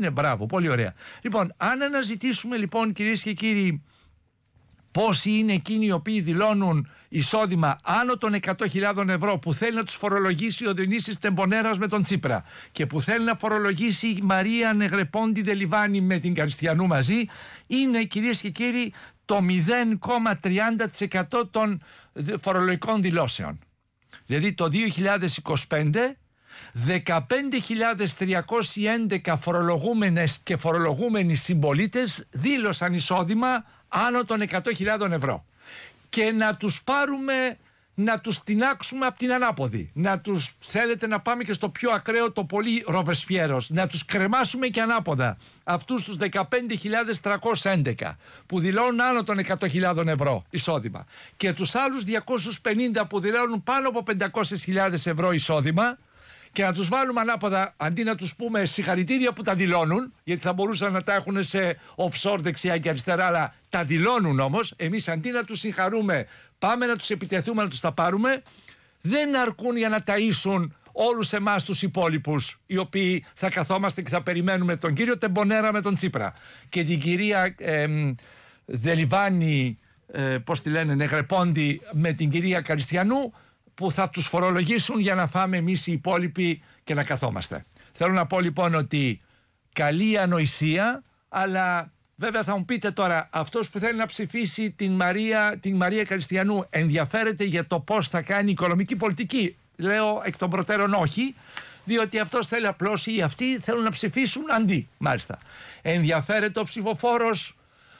είναι, μπράβο, πολύ ωραία. Λοιπόν, αν αναζητήσουμε λοιπόν, κυρίες και κύριοι, πόσοι είναι εκείνοι οι οποίοι δηλώνουν εισόδημα άνω των 100.000 ευρώ, που θέλει να τους φορολογήσει ο Διονύσης Τεμπονέρας με τον Τσίπρα και που θέλει να φορολογήσει η Μαρία Νεγρεπόντι Δελιβάνη με την Καριστιανού μαζί, είναι, κυρίες και κύριοι, το 0,30% των φορολογικών δηλώσεων. Δηλαδή το 2025 15.311 φορολογούμενες και φορολογούμενοι συμπολίτες δήλωσαν εισόδημα άνω των 100.000 ευρώ. Και να τους πάρουμε, να τους τινάξουμε από την ανάποδη. Να τους, θέλετε να πάμε και στο πιο ακραίο, το πολύ Ροβεσπιέρος, να τους κρεμάσουμε και ανάποδα. Αυτούς τους 15.311 που δηλώνουν άνω των 100.000 ευρώ εισόδημα. Και τους άλλους 250 που δηλώνουν πάνω από 500.000 ευρώ εισόδημα. Και να τους βάλουμε ανάποδα, αντί να τους πούμε συγχαρητήρια που τα δηλώνουν, γιατί θα μπορούσαν να τα έχουν σε offshore δεξιά και αριστερά, αλλά τα δηλώνουν όμως. Εμείς αντί να τους συγχαρούμε, πάμε να τους επιτεθούμε, να τους τα πάρουμε. Δεν αρκούν για να ταΐσουν όλους εμάς τους υπόλοιπους, οι οποίοι θα καθόμαστε και θα περιμένουμε τον κύριο Τεμπονέρα με τον Τσίπρα και την κυρία Δελιβάνη, πώς τη λένε, Νεγρεπόντι με την κυρία Καριστιανού, που θα τους φορολογήσουν για να φάμε εμείς οι υπόλοιποι και να καθόμαστε. Θέλω να πω λοιπόν ότι καλή ανοησία, αλλά βέβαια θα μου πείτε τώρα, αυτός που θέλει να ψηφίσει την Μαρία Καριστιανού ενδιαφέρεται για το πώς θα κάνει η οικονομική πολιτική? Λέω εκ των προτέρων όχι, διότι αυτός θέλει απλώς, ή αυτοί θέλουν να ψηφίσουν αντί, μάλιστα. Ενδιαφέρεται ο ψηφοφόρος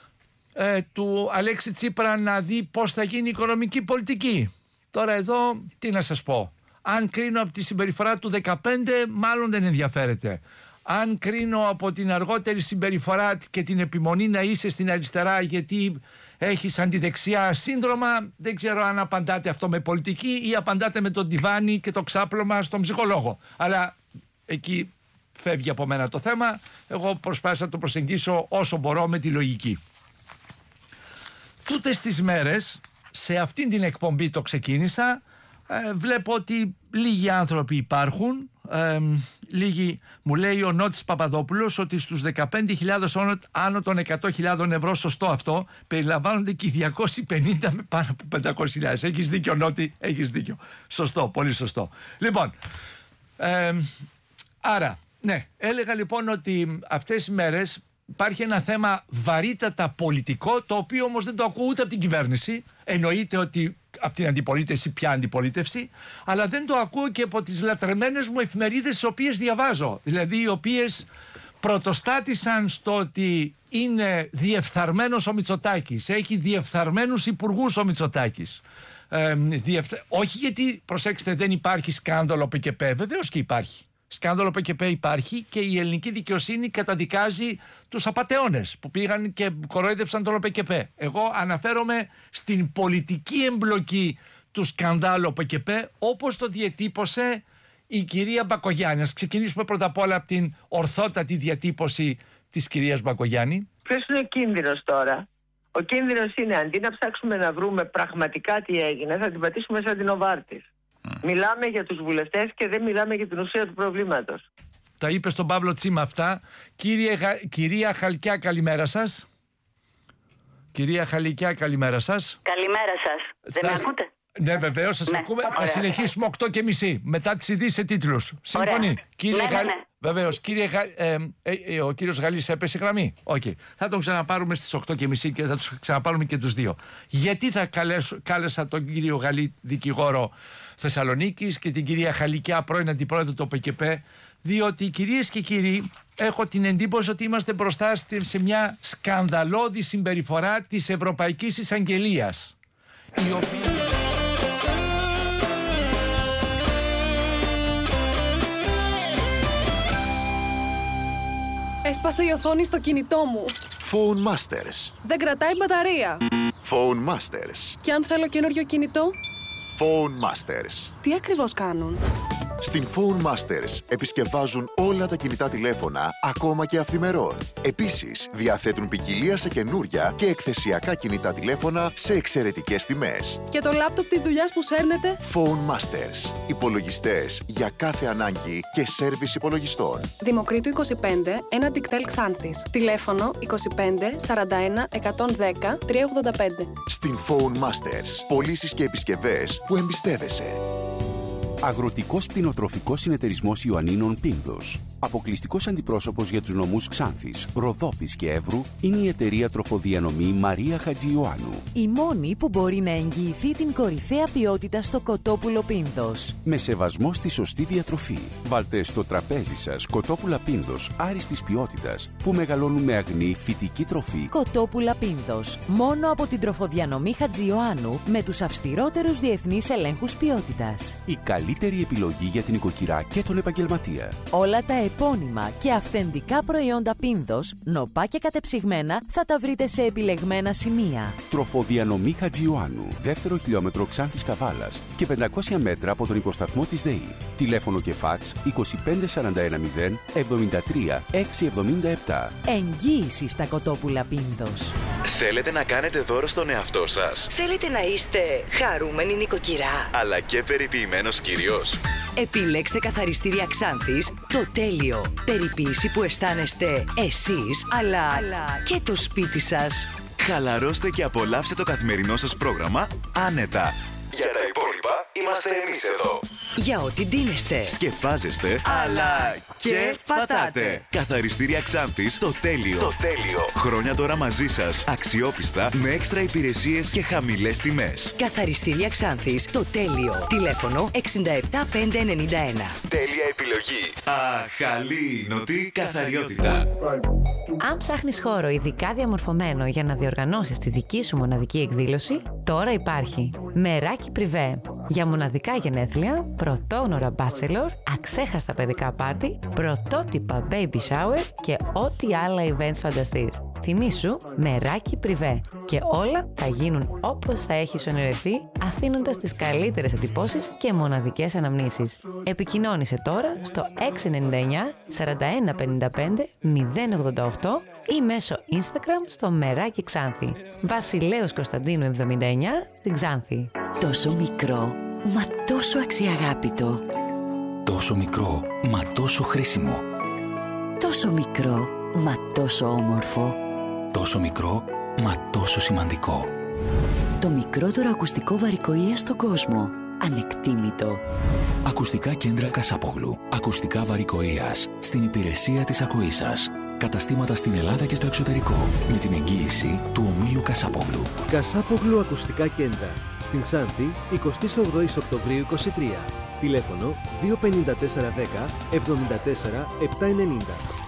του Αλέξη Τσίπρα να δει πώς θα γίνει η οικονομική πολιτική? Τώρα εδώ τι να σας πω. Αν κρίνω από τη συμπεριφορά του 15, μάλλον δεν ενδιαφέρεται. Αν κρίνω από την αργότερη συμπεριφορά και την επιμονή να είσαι στην αριστερά γιατί έχεις αντιδεξιά σύνδρομα, δεν ξέρω αν απαντάτε αυτό με πολιτική ή απαντάτε με το τιβάνι και το ξάπλωμα στον ψυχολόγο. Αλλά εκεί φεύγει από μένα το θέμα. Εγώ προσπάθησα να το προσεγγίσω όσο μπορώ με τη λογική. Τούτες τις μέρες, σε αυτήν την εκπομπή το ξεκίνησα, βλέπω ότι λίγοι άνθρωποι υπάρχουν, λίγοι. Μου λέει ο Νότης Παπαδόπουλος ότι στους 15.000 άνω των 100.000 ευρώ, σωστό αυτό, περιλαμβάνονται και οι 250 με πάνω από 500.000. Έχεις δίκιο Νότη, έχεις δίκιο. Σωστό, πολύ σωστό. Λοιπόν, άρα, ναι, έλεγα λοιπόν ότι αυτές τις μέρες υπάρχει ένα θέμα βαρύτατα πολιτικό, το οποίο όμως δεν το ακούω ούτε από την κυβέρνηση. Εννοείται ότι από την αντιπολίτευση, πια αντιπολίτευση, αλλά δεν το ακούω και από τις λατρεμένες μου εφημερίδες τις οποίες διαβάζω. Δηλαδή οι οποίες πρωτοστάτησαν στο ότι είναι διεφθαρμένος ο Μητσοτάκης, έχει διεφθαρμένους υπουργούς ο Μητσοτάκης. Όχι γιατί, προσέξτε, δεν υπάρχει σκάνδαλο ΠΚΠ, βεβαίως και υπάρχει. Σκάνδαλο ΠΚΠ υπάρχει και η ελληνική δικαιοσύνη καταδικάζει τους απατεώνες που πήγαν και κορόιδεψαν τον ΠΚΠ. Εγώ αναφέρομαι στην πολιτική εμπλοκή του σκανδάλου ΠΚΠ, όπως το διατύπωσε η κυρία Μπακογιάννη. Ας ξεκινήσουμε πρώτα απ' όλα από την ορθότατη διατύπωση της κυρίας Μπακογιάννη. Ποιος είναι ο κίνδυνος τώρα? Ο κίνδυνος είναι, αντί να ψάξουμε να βρούμε πραγματικά τι έγινε, θα την πατήσουμε σαν την Οβάρτης. Μιλάμε για τους βουλευτές και δεν μιλάμε για την ουσία του προβλήματος. Τα είπε στον Παύλο Τσίμα αυτά. Κυρία Χαλκιά, καλημέρα σας. Κυρία Χαλκιά, καλημέρα σας. Καλημέρα σας. Δεν με ακούτε? Ναι, βεβαίως, σας ακούμε. Θα συνεχίσουμε 8:30 μετά τις ειδήσεις σε τίτλους. Συμφωνεί? Κύριε ναι. Βεβαίως. Ο κύριος Γαλλής έπεσε γραμμή. Okay. Θα τον ξαναπάρουμε στις 8:30 και θα τους ξαναπάρουμε και τους δύο. Γιατί θα κάλεσα τον κύριο Γαλλή, δικηγόρο Θεσσαλονίκης, και την κυρία Χαλικιά, πρώην αντιπρόεδρο του ΠΚΠ? Διότι, κυρίες και κύριοι, έχω την εντύπωση ότι είμαστε μπροστά σε μια σκανδαλώδη συμπεριφορά της Ευρωπαϊκής Εισαγγελίας, η οποία... Έσπασε η οθόνη στο κινητό μου. Phone Masters. Δεν κρατάει μπαταρία. Phone Masters. Και αν θέλω καινούριο κινητό? Phone Masters. Τι ακριβώς κάνουν? Στην Phone Masters επισκευάζουν όλα τα κινητά τηλέφωνα, ακόμα και αυθημερών. Επίσης, διαθέτουν ποικιλία σε καινούρια και εκθεσιακά κινητά τηλέφωνα σε εξαιρετικές τιμές. Και το λάπτοπ της δουλειάς που σέρνετε? Phone Masters. Υπολογιστές για κάθε ανάγκη και σέρβις υπολογιστών. Δημοκρίτου 25, ένα Dictel Xanthis. Τηλέφωνο 25 41 110 385. Στην Phone Masters. Πωλήσεις και επισκευές που εμπιστεύεσαι. Αγροτικός Κτηνοτροφικός Συνεταιρισμός Ιωαννίνων Πίνδος. Αποκλειστικός αντιπρόσωπος για τους νομούς Ξάνθης, Ροδόπης και Εύρου είναι η εταιρεία τροφοδιανομή Μαρία Χατζιωάννου. Η μόνη που μπορεί να εγγυηθεί την κορυφαία ποιότητα στο κοτόπουλο Πίνδος. Με σεβασμό στη σωστή διατροφή. Βάλτε στο τραπέζι σας κοτόπουλα Πίνδος άριστης ποιότητας που μεγαλώνουν με αγνή φυτική τροφή. Κοτόπουλα Πίνδος. Μόνο από την τροφοδιανομή Χατζιωάννου με τους αυστηρότερους διεθνείς ελέγχους ποιότητας. Η καλύτερη επιλογή για την οικοκυρά και τον επαγγελματία. Όλα τα επώνυμα και αυθεντικά προϊόντα Πίνδος, νοπά και κατεψυγμένα, θα τα βρείτε σε επιλεγμένα σημεία. Τροφοδιανομή Χατζιωάννου, δεύτερο χιλιόμετρο Ξάνθης Καβάλας και 500 μέτρα από τον υποσταθμό της ΔΕΗ. Τηλέφωνο και φάξ 25 41 0 73 677. Εγγύηση στα κοτόπουλα Πίνδος. Θέλετε να κάνετε δώρο στον εαυτό σας? Θέλετε να είστε χαρούμενη νοικοκυρά, αλλά και περιποιημένος κύριος? Επιλέξτε καθαριστήρια Ξάνθης, το τέλειο. Περιποίηση που αισθάνεστε εσείς, αλλά και το σπίτι σας. Χαλαρώστε και απολαύστε το καθημερινό σας πρόγραμμα άνετα. Για τα υπόλοιπα είμαστε εμείς εδώ. Για ό,τι ντύνεστε, σκεπάζεστε, αλλά και πατάτε. Καθαριστήρια Ξάνθης, το τέλειο. Το τέλειο. Χρόνια τώρα μαζί σας, αξιόπιστα, με έξτρα υπηρεσίες και χαμηλές τιμές. Καθαριστήρια Ξάνθης, το τέλειο. Τηλέφωνο 67591. Τέλεια επιλογή. Αχαλήνωτη καθαριότητα. Αν ψάχνεις χώρο ειδικά διαμορφωμένο για να διοργανώσεις τη δική σου μοναδική εκδήλωση, τώρα υπάρχει Μεράκι Privé. Για μοναδικά γενέθλια, πρωτόγνωρα bachelor, αξέχαστα παιδικά πάρτι, πρωτότυπα baby shower και ό,τι άλλα events φανταστείς. Θυμήσου Μεράκι Privé και όλα θα γίνουν όπως θα έχεις ονειρευτεί, αφήνοντας τις καλύτερες εντυπώσεις και μοναδικές αναμνήσεις. Επικοινώνησε τώρα στο 699 41 55 088 ή μέσω Instagram στο Μεράκι Ξάνθη. Βασιλέως Κωνσταντίνου 79 στην Ξάνθη. Τόσο μικρό, μα τόσο αξιαγάπητο. Τόσο μικρό, μα τόσο χρήσιμο. Τόσο μικρό, μα τόσο όμορφο. Τόσο μικρό, μα τόσο σημαντικό. Το μικρότερο ακουστικό βαρικοΐα στον κόσμο. Ανεκτήμητο. Ακουστικά κέντρα Κασάπογλου. Ακουστικά βαρικοΐας. Στην υπηρεσία της ακοής σας. Καταστήματα στην Ελλάδα και στο εξωτερικό. Με την εγγύηση του ομίλου Κασάπογλου. Κασάπογλου Ακουστικά Κέντρα. Στην Ξάνθη, 28 Οκτωβρίου 23. Τηλέφωνο 25410 74 790.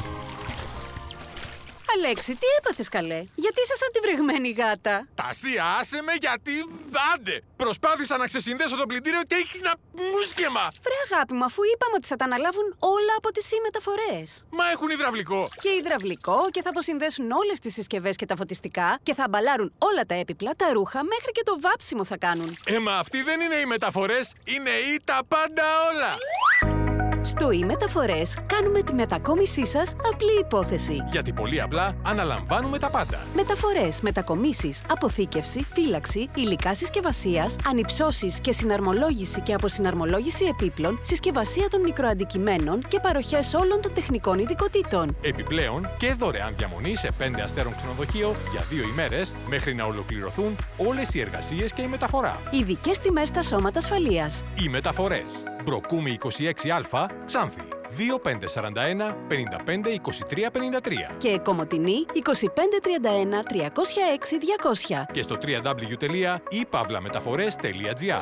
Αλέξη, τι έπαθες καλέ? Γιατί είσαι σαν τη βρεγμένη γάτα? Τασία, άσε με γιατί δάντε! Προσπάθησα να ξεσυνδέσω το πλυντήριο και έχει ένα μουσκεμα! Βρε αγάπη μου, αφού είπαμε ότι θα τα αναλάβουν όλα από τις μεταφορές. Μα έχουν υδραυλικό. Και υδραυλικό και θα αποσυνδέσουν όλες τις συσκευές και τα φωτιστικά και θα αμπαλάρουν όλα τα έπιπλα, τα ρούχα, μέχρι και το βάψιμο θα κάνουν. Μα αυτοί δεν είναι οι μεταφορές, είναι οι τα πάντα όλα! Στο e-μεταφορές κάνουμε τη μετακόμισή σας απλή υπόθεση. Γιατί πολύ απλά αναλαμβάνουμε τα πάντα. Μεταφορές, μετακομίσεις, αποθήκευση, φύλαξη, υλικά συσκευασίας, ανυψώσεις και συναρμολόγηση και αποσυναρμολόγηση επίπλων, συσκευασία των μικροαντικειμένων και παροχές όλων των τεχνικών ειδικοτήτων. Επιπλέον και δωρεάν διαμονή σε 5 αστέρων ξενοδοχείο για 2 ημέρες μέχρι να ολοκληρωθούν όλες οι εργασίες και η μεταφορά. Ειδικές τιμές στα σώματα ασφαλείας. Οι μεταφορές. Μπροκούμη 26Α, Ξάνθη. 2541 55 23 53. Και Κομοτηνή 2531 306 200. Και στο www.ipavlametaphores.gr.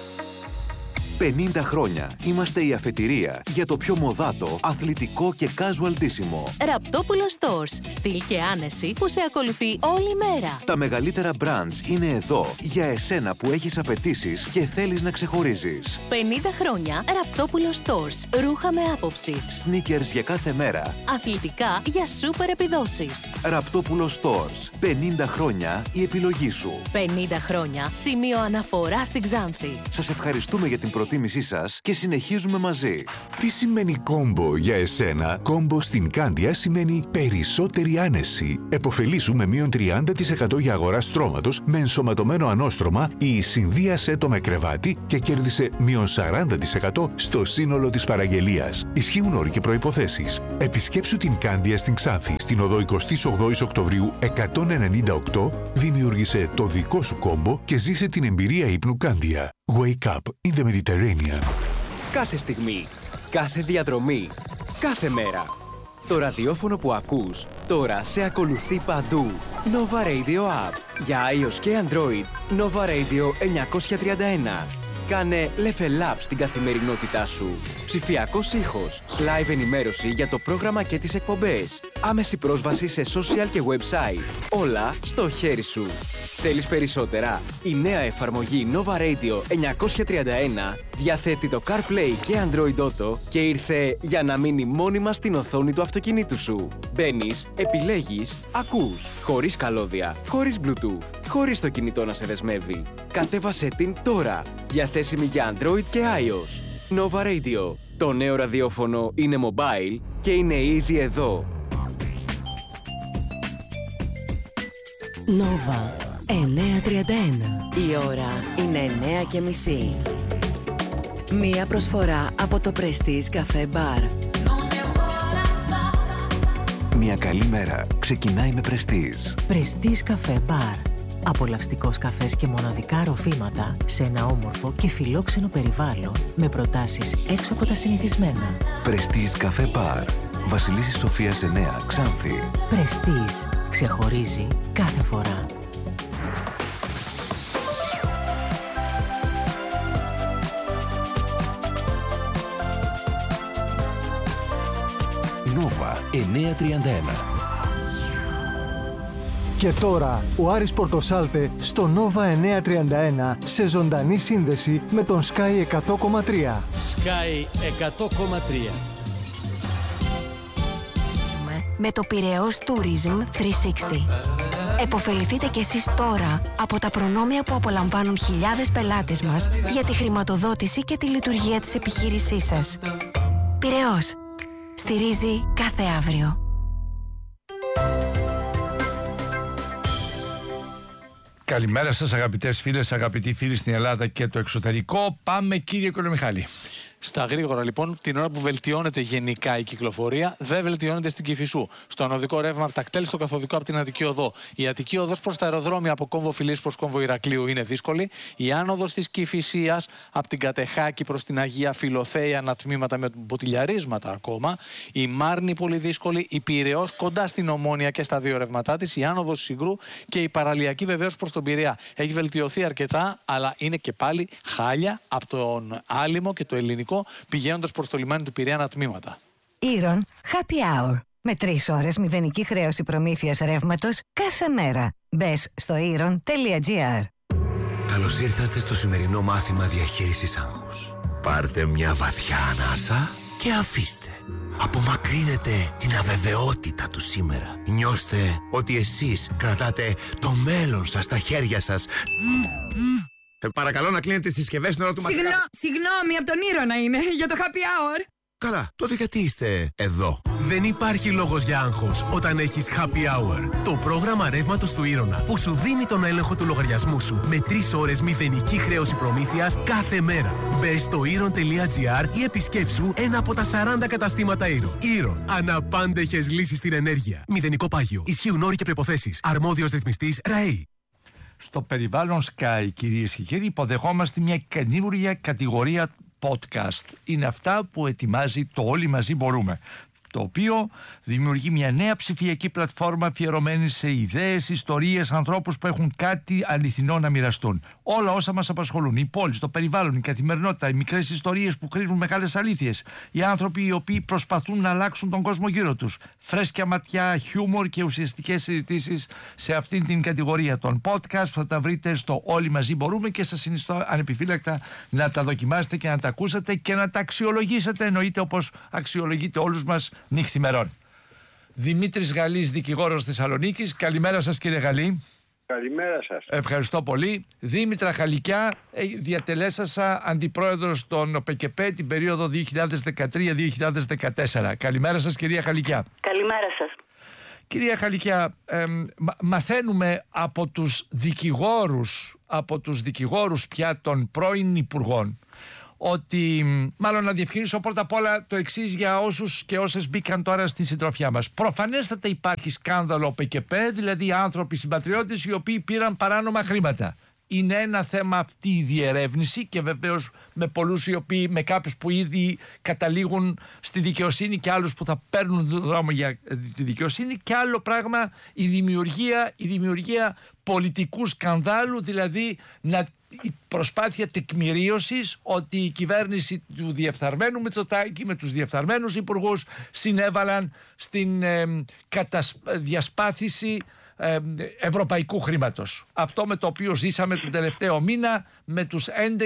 50 χρόνια είμαστε η αφετηρία για το πιο μοδάτο, αθλητικό και casual ντύσιμο. Ραπτόπουλο Stores. Στυλ και άνεση που σε ακολουθεί όλη μέρα. Τα μεγαλύτερα brands είναι εδώ για εσένα που έχεις απαιτήσεις και θέλεις να ξεχωρίζεις. 50 χρόνια Ραπτόπουλο Stores. Ρούχα με άποψη. Sneakers για κάθε μέρα. Αθλητικά για σούπερ επιδόσεις. Ραπτόπουλο Stores. 50 χρόνια η επιλογή σου. 50 χρόνια σημείο αναφορά στην Ξάνθη. Σας ευχαριστούμε για την πρωτοβουλία προτίμησή σας και συνεχίζουμε μαζί. Τι σημαίνει κόμπο για εσένα? Κόμπο στην Κάνδια σημαίνει περισσότερη άνεση. Εποφελήσου με μείον 30% για αγορά στρώματος με ενσωματωμένο ανώστρωμα ή συνδύασέ το με κρεβάτι και κέρδισε μείον 40% στο σύνολο της παραγγελίας. Ισχύουν όροι και προϋποθέσεις. Επισκέψου την Κάνδια στην Ξάνθη, στην οδό 28 Οκτωβρίου 198, δημιούργησε το δικό σου κόμπο και ζήσε την εμπειρία ύπνου Κάνδια. Wake up in the Mediterranean. Κάθε στιγμή, κάθε διαδρομή, κάθε μέρα. Το ραδιόφωνο που ακούς τώρα σε ακολουθεί παντού. Nova Radio App. Για iOS και Android, Nova Radio 931. Κάνε level up στην καθημερινότητά σου. Ψηφιακός ήχος, live ενημέρωση για το πρόγραμμα και τις εκπομπές. Άμεση πρόσβαση σε social και website. Όλα στο χέρι σου. Θέλεις περισσότερα? Η νέα εφαρμογή Nova Radio 931 διαθέτει το CarPlay και Android Auto και ήρθε για να μείνει μόνιμα στην οθόνη του αυτοκινήτου σου. Μπαίνεις, επιλέγεις, ακούς, χωρίς καλώδια, χωρίς Bluetooth, χωρίς το κινητό να σε δεσμεύει. Κατέβασέ την τώρα. Διαθέσιμη για Android και iOS. Nova Radio. Το νέο ραδιόφωνο είναι mobile και είναι ήδη εδώ. Nova 931. Η ώρα είναι 9:30. Μία προσφορά από το Prestige Café Bar. Μια καλή μέρα ξεκινάει με Prestige. Prestige Café Bar. Απολαυστικός καφές και μοναδικά ροφήματα σε ένα όμορφο και φιλόξενο περιβάλλον με προτάσεις έξω από τα συνηθισμένα. Prestige Café Bar. Βασιλίσσης Σοφίας 9, Ξάνθη. Prestige. Ξεχωρίζει κάθε φορά. Nova 931. Και τώρα ο Άρης Πορτοσάλτε στο Nova 931 σε ζωντανή σύνδεση με τον Sky 100,3. Sky 100,3. Με το Πειραιώς Tourism 360. Εποφεληθείτε κι εσείς τώρα από τα προνόμια που απολαμβάνουν χιλιάδες πελάτες μας για τη χρηματοδότηση και τη λειτουργία της επιχείρησής σας. Πειραιώς. Στηρίζει κάθε αύριο. Καλημέρα σας αγαπητές φίλες, αγαπητοί φίλοι στην Ελλάδα και το εξωτερικό. Πάμε κύριε Κολομιχάλη. Στα γρήγορα λοιπόν, την ώρα που βελτιώνεται γενικά η κυκλοφορία, δεν βελτιώνεται στην Κηφισού. Στο ανωδικό ρεύμα από τα κτέλ, στο καθοδικό από την Αττική Οδό. Η Αττική Οδός προς τα αεροδρόμια από κόμβο Φιλής προς κόμβο Ηρακλείου είναι δύσκολη. Η άνοδος της Κηφισίας από την Κατεχάκη προς την Αγία Φιλοθέα, ανατμήματα με μποτιλιαρίσματα ακόμα. Η Μάρνη πολύ δύσκολη. Η Πειραιώς κοντά στην Ομόνια και στα δύο ρεύματά της. Η άνοδος Συγκρού και η παραλιακή βεβαίως προς τον Πειραιά. Έχει βελτιωθεί αρκετά, αλλά είναι και πάλι χάλια από τον Άλυμο και το Ελληνικό, πηγαίνοντας προς το λιμάνι του Πειραιά ανατμήματα. Ήρων Happy Hour. Με 3 ώρες μηδενική χρέωση προμήθειας ρεύματος κάθε μέρα. Μπες στο iron.gr. Καλώς ήρθατε στο σημερινό μάθημα διαχείρισης άγχους. Πάρτε μια βαθιά ανάσα και αφήστε. Απομακρύνετε την αβεβαιότητα του σήμερα. Νιώστε ότι εσείς κρατάτε το μέλλον σας στα χέρια σας. Παρακαλώ να κλείνετε τις συσκευές στην ώρα του μαθήματος. Συγγνώμη, από τον Ήρωνα είναι, για το happy hour. Καλά, τότε γιατί είστε εδώ? Δεν υπάρχει λόγος για άγχος όταν έχεις happy hour. Το πρόγραμμα ρεύματος του Ήρωνα που σου δίνει τον έλεγχο του λογαριασμού σου με 3 ώρες μηδενική χρέωση προμήθειας κάθε μέρα. Μπες στο iron.gr ή επισκέψου ένα από τα 40 καταστήματα Ήρωνα. Ήρωνα. Αναπάντεχες λύσεις στην ενέργεια. Μηδενικό πάγιο. Ισχύουν όροι και προϋποθέσεις. Αρμόδιος ρυθμιστής ΡΑΕΗ. Στο περιβάλλον Sky, κυρίες και κύριοι, υποδεχόμαστε μια καινούργια κατηγορία podcast. Είναι αυτά που ετοιμάζει το Όλοι Μαζί Μπορούμε, το οποίο δημιουργεί μια νέα ψηφιακή πλατφόρμα αφιερωμένη σε ιδέες, ιστορίες, ανθρώπους που έχουν κάτι αληθινό να μοιραστούν. Όλα όσα μας απασχολούν, η πόλη, το περιβάλλον, η καθημερινότητα, οι μικρές ιστορίες που κρύβουν μεγάλες αλήθειες, οι άνθρωποι οι οποίοι προσπαθούν να αλλάξουν τον κόσμο γύρω τους. Φρέσκια ματιά, χιούμορ και ουσιαστικές συζητήσεις σε αυτήν την κατηγορία των podcast που θα τα βρείτε στο Όλοι Μαζί Μπορούμε και σας συνιστώ ανεπιφύλακτα να τα δοκιμάσετε και να τα ακούσετε και να τα αξιολογήσετε, εννοείται όπως αξιολογείτε όλους μας νύχθημερών. Δημήτρης Γαλής, δικηγόρος Θεσσαλονίκης. Καλημέρα σας κύριε Γαλή. Καλημέρα σας. Ευχαριστώ πολύ. Δήμητρα Χαλικιά, διατελέσασα αντιπρόεδρος των ΟΠΕΚΕΠΕ την περίοδο 2013-2014. Καλημέρα σας, κυρία Χαλικιά. Καλημέρα σας. Κυρία Χαλικιά, μαθαίνουμε από τους δικηγόρους πια των πρώην υπουργών ότι, μάλλον να διευκρινίσω πρώτα απ' όλα το εξής για όσους και όσες μπήκαν τώρα στη συντροφιά μας. Προφανέστατα υπάρχει σκάνδαλο ΟΠΕΚΕΠΕ, δηλαδή άνθρωποι συμπατριώτες οι οποίοι πήραν παράνομα χρήματα. Είναι ένα θέμα αυτή η διερεύνηση και βεβαίως με πολλούς οι οποίοι, με κάποιους που ήδη καταλήγουν στη δικαιοσύνη και άλλους που θα παίρνουν δρόμο για τη δικαιοσύνη, και άλλο πράγμα η δημιουργία πολιτικού σκανδάλου, δηλαδή η προσπάθεια τεκμηρίωσης ότι η κυβέρνηση του διεφθαρμένου Μητσοτάκη με τους διεφθαρμένους υπουργούς συνέβαλαν στην διασπάθηση ευρωπαϊκού χρήματος. Αυτό με το οποίο ζήσαμε τον τελευταίο μήνα με τους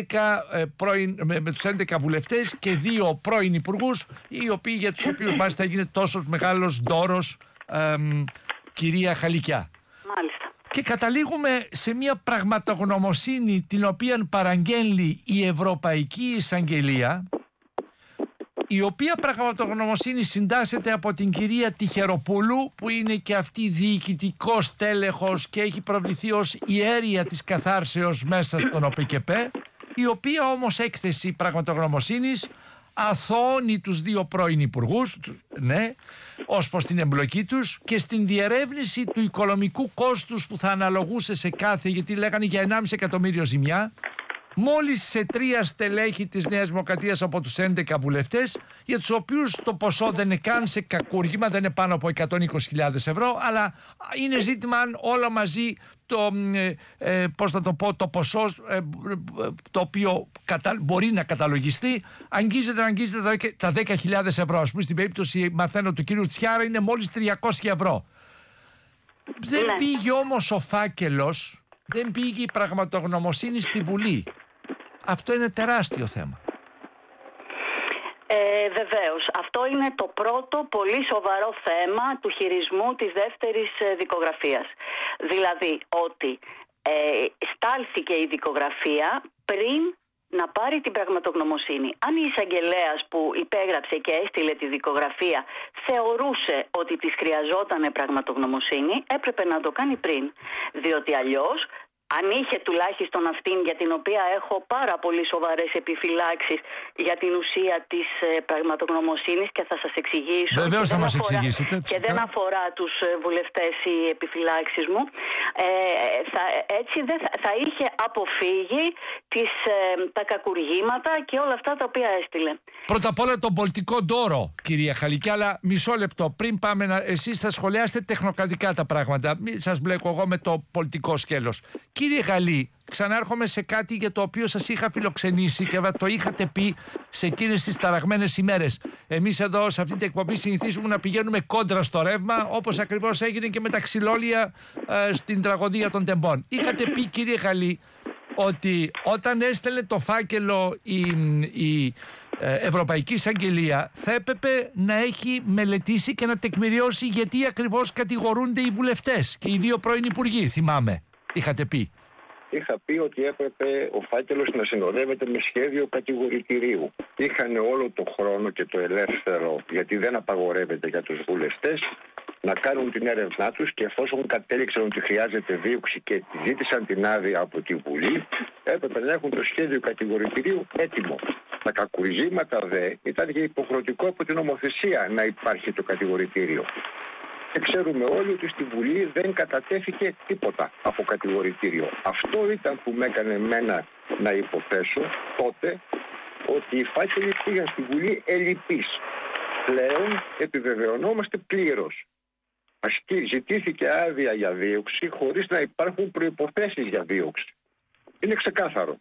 11 βουλευτές και 2 πρώην υπουργούς, για τους οποίους μάλιστα έγινε τόσο μεγάλος δώρος, κυρία Χαλικιά. Μάλιστα. Και καταλήγουμε σε μια πραγματογνωμοσύνη την οποία παραγγέλνει η Ευρωπαϊκή Εισαγγελία, η οποία πραγματογνωμοσύνη συντάσσεται από την κυρία Τυχεροπούλου, που είναι και αυτή διοικητικός τέλεχος και έχει προβληθεί ως ιέρια της καθάρσεως μέσα στον ΟΠΕΚΕΠΕ, η οποία όμως έκθεση πραγματογνωμοσύνης αθωώνει τους 2 πρώην υπουργούς, ναι, ως προς την εμπλοκή τους και στην διερεύνηση του οικονομικού κόστους που θα αναλογούσε σε κάθε, γιατί λέγανε για 1,5 εκατομμύριο ζημιά, μόλις σε 3 στελέχη της Νέας Δημοκρατίας από τους 11 βουλευτές, για τους οποίους το ποσό δεν είναι καν σε κακούργημα, δεν είναι πάνω από 120.000 ευρώ, αλλά είναι ζήτημα αν όλα μαζί το ποσό το οποίο μπορεί να καταλογιστεί αγγίζεται τα 10.000 ευρώ. Ας πούμε, στην περίπτωση, μαθαίνω, του κύριου Τσιάρα είναι μόλις 300 ευρώ. Δεν πήγε όμως ο φάκελος, δεν πήγε η πραγματογνωμοσύνη στη Βουλή. Αυτό είναι τεράστιο θέμα. Βεβαίως. Αυτό είναι το πρώτο πολύ σοβαρό θέμα του χειρισμού της δεύτερης δικογραφίας. Δηλαδή ότι στάλθηκε η δικογραφία πριν να πάρει την πραγματογνωμοσύνη. Αν η εισαγγελέας που υπέγραψε και έστειλε τη δικογραφία θεωρούσε ότι της χρειαζόταν πραγματογνωμοσύνη, έπρεπε να το κάνει πριν. Διότι αλλιώς, αν είχε τουλάχιστον αυτήν, για την οποία έχω πάρα πολύ σοβαρές επιφυλάξεις για την ουσία της πραγματογνωμοσύνης και θα σας εξηγήσω. Βεβαίως θα μας εξηγήσετε. Και δεν αφορά τους βουλευτές οι επιφυλάξεις μου. Έτσι θα είχε αποφύγει τα κακουργήματα και όλα αυτά τα οποία έστειλε. Πρώτα απ' όλα τον πολιτικό ντόρο, κυρία Χαλικιά, αλλά μισό λεπτό. Πριν πάμε, εσείς θα σχολιάσετε τεχνοκρατικά τα πράγματα. Μην σας μπλέκω εγώ με το πολιτικό σκέλος. Κύριε Γαλλή, ξανάρχομαι σε κάτι για το οποίο σας είχα φιλοξενήσει και το είχατε πει σε εκείνες τις ταραγμένες ημέρες. Εμείς εδώ σε αυτή την εκπομπή συνηθίζουμε να πηγαίνουμε κόντρα στο ρεύμα, όπως ακριβώς έγινε και με τα ξυλόλια στην τραγωδία των Τεμπών. Είχατε πει, κύριε Γαλλή, ότι όταν έστελε το φάκελο η Ευρωπαϊκή Εισαγγελία θα έπρεπε να έχει μελετήσει και να τεκμηριώσει γιατί ακριβώς κατηγορούνται οι βουλευτές και οι 2 πρώην υπουργοί, θυμάμαι. Είχατε πει. Είχα πει ότι έπρεπε ο φάκελος να συνοδεύεται με σχέδιο κατηγορητηρίου. Είχαν όλο το χρόνο και το ελεύθερο, γιατί δεν απαγορεύεται για τους βουλευτές, να κάνουν την έρευνά τους, και εφόσον κατέληξαν ότι χρειάζεται δίωξη και ζήτησαν την άδεια από τη Βουλή, έπρεπε να έχουν το σχέδιο κατηγορητηρίου έτοιμο. Τα κακουργήματα ήταν και υποχρεωτικό από την νομοθεσία να υπάρχει το κατηγορητήριο. Και ξέρουμε όλοι ότι στη Βουλή δεν κατατέθηκε τίποτα από κατηγορητήριο. Αυτό ήταν που με έκανε εμένα να υποθέσω τότε ότι οι φάκελοι πήγαν στη Βουλή ελλειπείς. Πλέον επιβεβαιωνόμαστε πλήρως. Ζητήθηκε άδεια για δίωξη χωρίς να υπάρχουν προϋποθέσεις για δίωξη. Είναι ξεκάθαρο.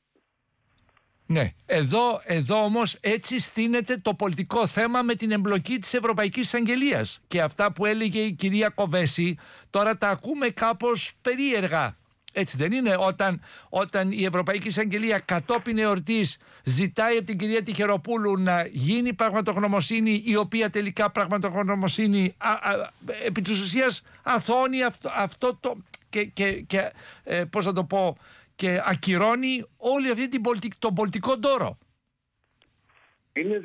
Ναι, εδώ όμως έτσι στείνεται το πολιτικό θέμα με την εμπλοκή της Ευρωπαϊκής Εισαγγελίας. Και αυτά που έλεγε η κυρία Κοβέση τώρα τα ακούμε κάπως περίεργα. Έτσι δεν είναι? Όταν η Ευρωπαϊκή Εισαγγελία κατόπιν εορτής ζητάει από την κυρία Τυχεροπούλου να γίνει πραγματογνωμοσύνη, η οποία τελικά πραγματογνωμοσύνη επί της ουσίας αθώνει αυτό και πώς να το πω, και ακυρώνει όλη αυτή τον πολιτικό ντόρο. Είναι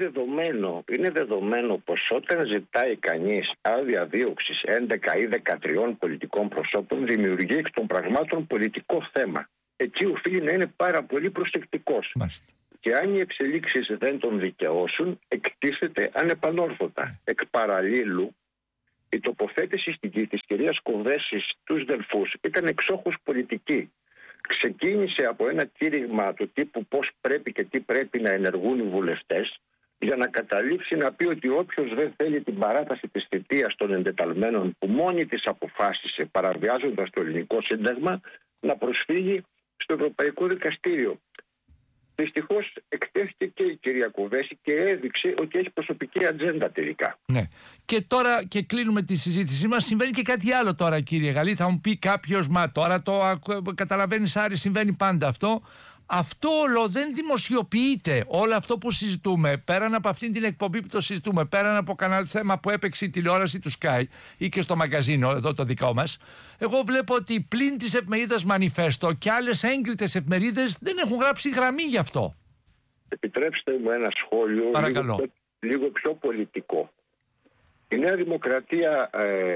δεδομένο πως όταν ζητάει κανείς άδεια δίωξης 11 ή 13 πολιτικών προσώπων, δημιουργεί εκ των πραγμάτων πολιτικό θέμα. Εκεί οφείλει να είναι πάρα πολύ προσεκτικός. Μάλιστα. Και αν οι εξελίξεις δεν τον δικαιώσουν, εκτίθεται ανεπανόρθωτα. Εκ παραλλήλου, η τοποθέτηση της κυρίας Κοβέση στους Δελφούς ήταν εξόχως πολιτική. Ξεκίνησε από ένα κήρυγμα του τύπου πώς πρέπει και τι πρέπει να ενεργούν οι βουλευτές, για να καταλήξει να πει ότι όποιος δεν θέλει την παράταση της θητείας των εντεταλμένων που μόνη της αποφάσισε, παραβιάζοντας το ελληνικό σύνταγμα, να προσφύγει στο Ευρωπαϊκό Δικαστήριο. Δυστυχώς εκτέθηκε και η κυρία Κοβέση και έδειξε ότι έχει προσωπική ατζέντα τελικά. Ναι. Και τώρα, και κλείνουμε τη συζήτησή μας, συμβαίνει και κάτι άλλο τώρα, κύριε Γαλλή. Θα μου πει κάποιος, μα τώρα το καταλαβαίνεις, Άρη, συμβαίνει πάντα αυτό. Αυτό όλο δεν δημοσιοποιείται. Όλο αυτό που συζητούμε, πέραν από αυτήν την εκπομπή που το συζητούμε, πέραν από κανένα θέμα που έπαιξε η τηλεόραση του Sky ή και στο μαγκαζίνο, εδώ το δικό μας, εγώ βλέπω ότι πλην της εφημερίδας Μανιφέστο και άλλες έγκριτες εφημερίδες δεν έχουν γράψει γραμμή γι' αυτό. Επιτρέψτε μου ένα σχόλιο λίγο πιο πολιτικό. Η Νέα Δημοκρατία,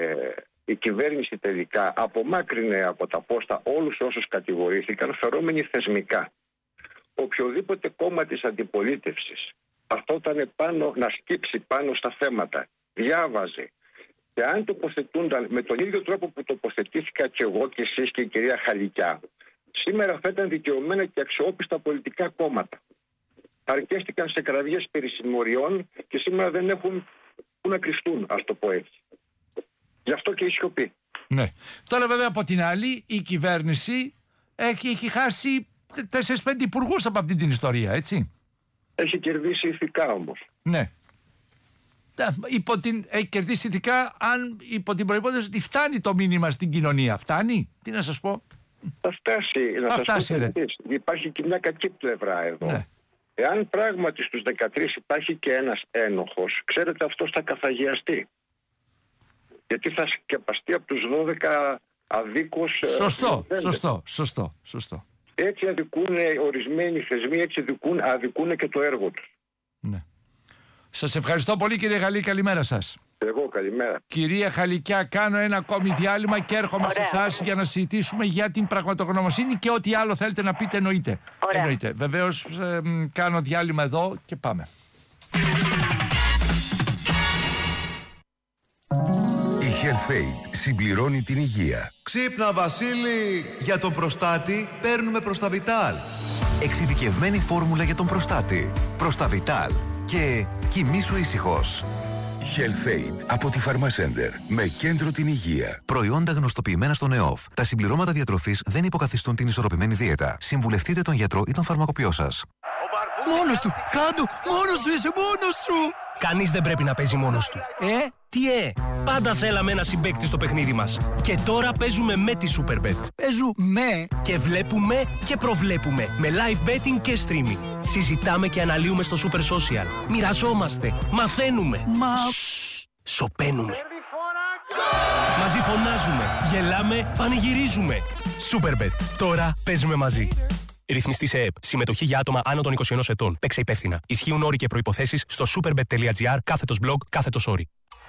η κυβέρνηση τελικά απομάκρυνε από τα πόστα όλους όσους κατηγορήθηκαν, φερόμενοι θεσμικά. Οποιοδήποτε κόμμα της αντιπολίτευσης αυτόταν να σκύψει πάνω στα θέματα, διάβαζε, και αν τοποθετούνταν με τον ίδιο τρόπο που τοποθετήθηκα και εγώ και εσείς και η κυρία Χαλικιά, σήμερα θα ήταν δικαιωμένα και αξιόπιστα πολιτικά κόμματα. Αρκέστηκαν σε κραυγές περί συμμοριών και σήμερα δεν έχουν που να κρυφτούν, ας το πω έτσι. Γι' αυτό και η σιωπή. Ναι. Τώρα βέβαια από την άλλη η κυβέρνηση έχει χάσει 4-5 υπουργούς από αυτή την ιστορία, έτσι. Έχει κερδίσει ηθικά όμως. Ναι. Έχει κερδίσει ηθικά υπό την προϋπόθεση ότι φτάνει το μήνυμα στην κοινωνία. Φτάνει, τι να σας πω. Θα φτάσει. Υπάρχει και μια κακή πλευρά εδώ. Ναι. Εάν πράγματι στους 13 υπάρχει και ένας ένοχος, ξέρετε, αυτός θα καθαγιαστεί. Γιατί θα σκεπαστεί από τους 12 αδίκους. Σωστό. Έτσι αδικούν ορισμένοι θεσμοί, έτσι αδικούν και το έργο τους. Ναι. Σας ευχαριστώ πολύ, κύριε Γαλλή, καλημέρα σας. Εγώ καλημέρα. Κυρία Χαλικιά, κάνω ένα ακόμη διάλειμμα και έρχομαι σε εσάς για να συζητήσουμε για την πραγματογνωμοσύνη και ό,τι άλλο θέλετε να πείτε, εννοείται. Βεβαίως κάνω διάλειμμα εδώ και πάμε. Η HealthAid συμπληρώνει την υγεία. Ξύπνα, Βασίλη! Για τον προστάτη παίρνουμε Προσταβιτάλ. Εξειδικευμένη φόρμουλα για τον προστάτη. Προσταβιτάλ. Και κοιμήσου ήσυχος. HealthAid από τη Pharmacenter με κέντρο την υγεία. Προϊόντα γνωστοποιημένα στον ΕΟΦ. Τα συμπληρώματα διατροφής δεν υποκαθιστούν την ισορροπημένη δίαιτα. Συμβουλευτείτε τον γιατρό ή τον φαρμακοποιό σας. Μόνος του! Κάντο! Μόνος σου είσαι! Μόνος σου! Κανείς δεν πρέπει να παίζει μόνος του. Τι πάντα θέλαμε ένα συμπαίκτη στο παιχνίδι μας. Και τώρα παίζουμε με τη Superbet. Παίζουμε! Και βλέπουμε και προβλέπουμε. Με live betting και streaming. Συζητάμε και αναλύουμε στο Super Social. Μοιραζόμαστε. Μαθαίνουμε. Σωπαίνουμε. Μαζί φωνάζουμε. Γελάμε. Πανηγυρίζουμε. Superbet. Τώρα παίζουμε μαζί. Ρυθμιστή σε ΕΕΠ. Συμμετοχή για άτομα άνω των 21 ετών. Παίξε υπεύθυνα. Ισχύουν όροι και προϋποθέσεις στο superbet.gr/blog/όροι.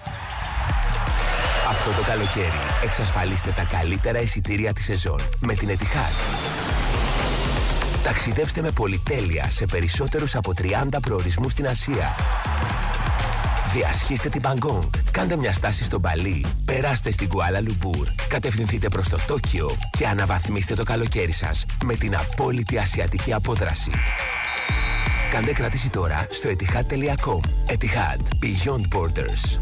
Αυτό το καλοκαίρι εξασφαλίστε τα καλύτερα εισιτήρια της σεζόν με την Etihad. Ταξιδέψτε με πολυτέλεια σε περισσότερους από 30 προορισμούς στην Ασία. Διασχίστε την Μπαγκόγκ, κάντε μια στάση στο Μπαλί, περάστε στην Κουάλα Λουμπούρ, κατευθυνθείτε προς το Τόκιο και αναβαθμίστε το καλοκαίρι σας με την απόλυτη ασιατική απόδραση. Κάντε κράτηση τώρα στο etihad.com. Etihad. Beyond Borders.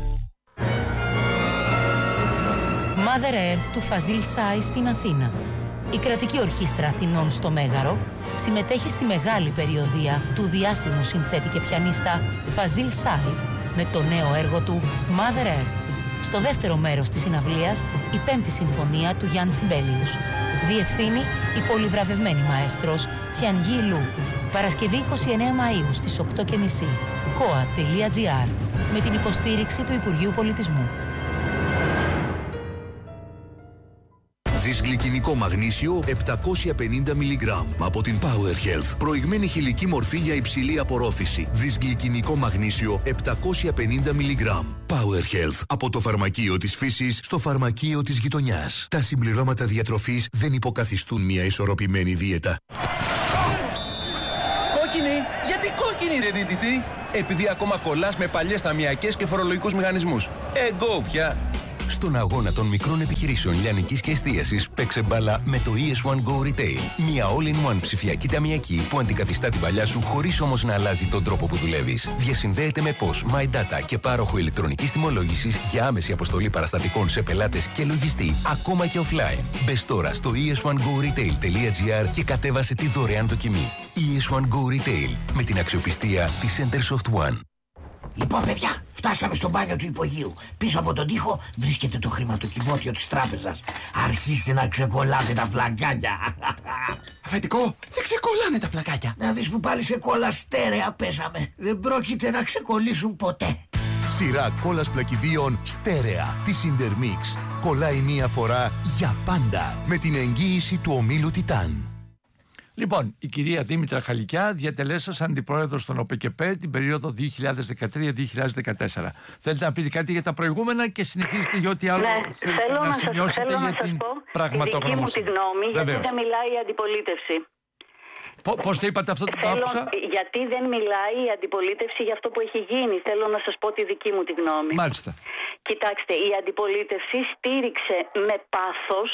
Mother Earth του Φαζίλ Σάι στην Αθήνα. Η κρατική ορχήστρα Αθηνών στο Μέγαρο συμμετέχει στη μεγάλη περιοδεία του διάσημου συνθέτη και πιανίστα Φαζίλ Σάι με το νέο έργο του Mother Earth. Στο δεύτερο μέρος της συναυλίας, η 5η συμφωνία του Γιάννη Σιμπέλιους. Διευθύνει η πολυβραβευμένη μαέστρος Τιανγί Λου. Παρασκευή 29 Μαΐου στις 8.30. koa.gr με την υποστήριξη του Υπουργείου Πολιτισμού. Δυσγλυκινικό μαγνήσιο 750 mg από την Power Health. Προηγμένη χηλική μορφή για υψηλή απορρόφηση. Δυσγλυκινικό μαγνήσιο 750 mg. Power Health. Από το φαρμακείο της φύσης στο φαρμακείο της γειτονιάς. Τα συμπληρώματα διατροφής δεν υποκαθιστούν μια ισορροπημένη δίαιτα. Κόκκινη! Γιατί κόκκινη, ρε δίτητη? Επειδή ακόμα κολλάς με παλιές ταμιακές και φορολογικούς μηχανισμούς. Εγκό πια! Στον αγώνα των μικρών επιχειρήσεων λιανικής και εστίασης, παίξε μπάλα με το ES1 Go Retail. Μια all-in-one ψηφιακή ταμιακή που αντικαθιστά την παλιά σου χωρίς όμως να αλλάζει τον τρόπο που δουλεύεις. Διασυνδέεται με POS, My Data και πάροχο ηλεκτρονικής τιμολόγησης για άμεση αποστολή παραστατικών σε πελάτες και λογιστή, ακόμα και offline. Μπες τώρα στο es1goretail.gr και κατέβασε τη δωρεάν δοκιμή. ES1 Go Retail, με την αξιοπιστία της Centersoft One. Λοιπόν, παιδιά, φτάσαμε στο μπάνιο του υπογείου. Πίσω από τον τοίχο βρίσκεται το χρηματοκιβώτιο της τράπεζας. Αρχίστε να ξεκολλάτε τα πλακάκια. Αφεντικό, δεν ξεκολλάνε τα πλακάκια. Να δεις που πάλι σε κόλλα στέρεα πέσαμε. Δεν πρόκειται να ξεκολλήσουν ποτέ. Σειρά κόλλας πλακιδίων στέρεα της Intermix. Κολλάει μία φορά για πάντα με την εγγύηση του ομίλου Τιτάν. Λοιπόν, η κυρία Δήμητρα Χαλικιά διατελέσας αντιπρόεδρος των ΟΠΕΚΕΠΕ την περίοδο 2013-2014. Θέλετε να πείτε κάτι για τα προηγούμενα και συνεχίζετε για ό,τι άλλο θέλετε να σημειώσετε για την πραγματογνωμοσύνη. Θέλω να σας πω τη δική μου τη γνώμη, γιατί δεν μιλάει η αντιπολίτευση. Πώς το είπατε αυτό, το άκουσα? Γιατί δεν μιλάει η αντιπολίτευση για αυτό που έχει γίνει. Θέλω να σας πω τη δική μου τη γνώμη. Μάλιστα. Κοιτάξτε, η αντιπολίτευση στήριξε με πάθος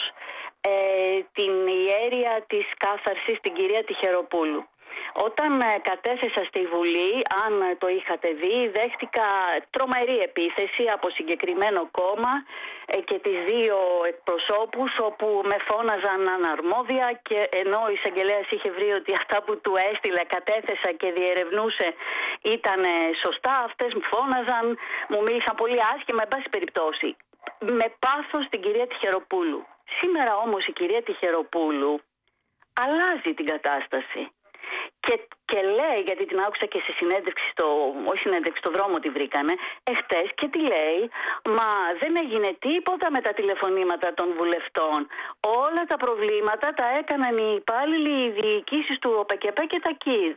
την ιέρια της κάθαρσης, την κυρία Τιχεροπούλου. Όταν κατέθεσα στη Βουλή, αν το είχατε δει, δέχτηκα τρομερή επίθεση από συγκεκριμένο κόμμα και τις δύο εκπροσώπους, όπου με φώναζαν αναρμόδια, και ενώ ο εισαγγελέας είχε βρει ότι αυτά που του έστειλε, κατέθεσα και διερευνούσε, ήταν σωστά, αυτές μου φώναζαν, μου μίλησαν πολύ άσχημα, εν πάση περιπτώσει. Με πάθος την κυρία Τιχεροπούλου. Σήμερα όμως η κυρία Τιχεροπούλου αλλάζει την κατάσταση. Και λέει, γιατί την άκουσα και σε συνέντευξη, όχι συνέντευξη, στο δρόμο τη βρήκανε εχθές, και τι λέει? Μα δεν έγινε τίποτα με τα τηλεφωνήματα των βουλευτών. Όλα τα προβλήματα τα έκαναν οι υπάλληλοι, οι διοικήσεις του ΟΠΕΚΕΠΕ και τα ΚΙΔ.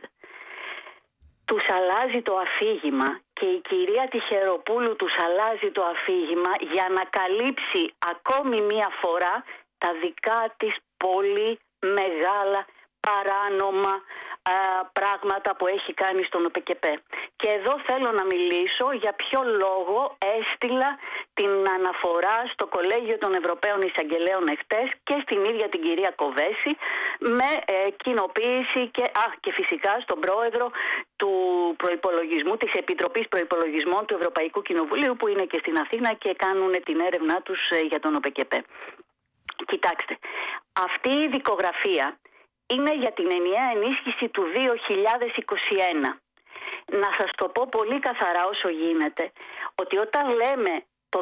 Τους αλλάζει το αφήγημα, και η κυρία Τιχεροπούλου τους αλλάζει το αφήγημα για να καλύψει ακόμη μία φορά τα δικά της πολύ μεγάλα παράνομα πράγματα που έχει κάνει στον ΟΠΕΚΕΠΕ. Και εδώ θέλω να μιλήσω για ποιο λόγο έστειλα την αναφορά στο Κολέγιο των Ευρωπαίων Εισαγγελέων εχθές και στην ίδια την κυρία Κοβέση, με κοινοποίηση και φυσικά στον πρόεδρο του προϋπολογισμού, της Επιτροπής Προϋπολογισμών του Ευρωπαϊκού Κοινοβουλίου, που είναι και στην Αθήνα και κάνουν την έρευνά τους για τον ΟΠΕΚΕΠΕ. Κοιτάξτε, αυτή η δικογραφία είναι για την ενιαία ενίσχυση του 2021. Να σας το πω πολύ καθαρά όσο γίνεται, ότι όταν λέμε το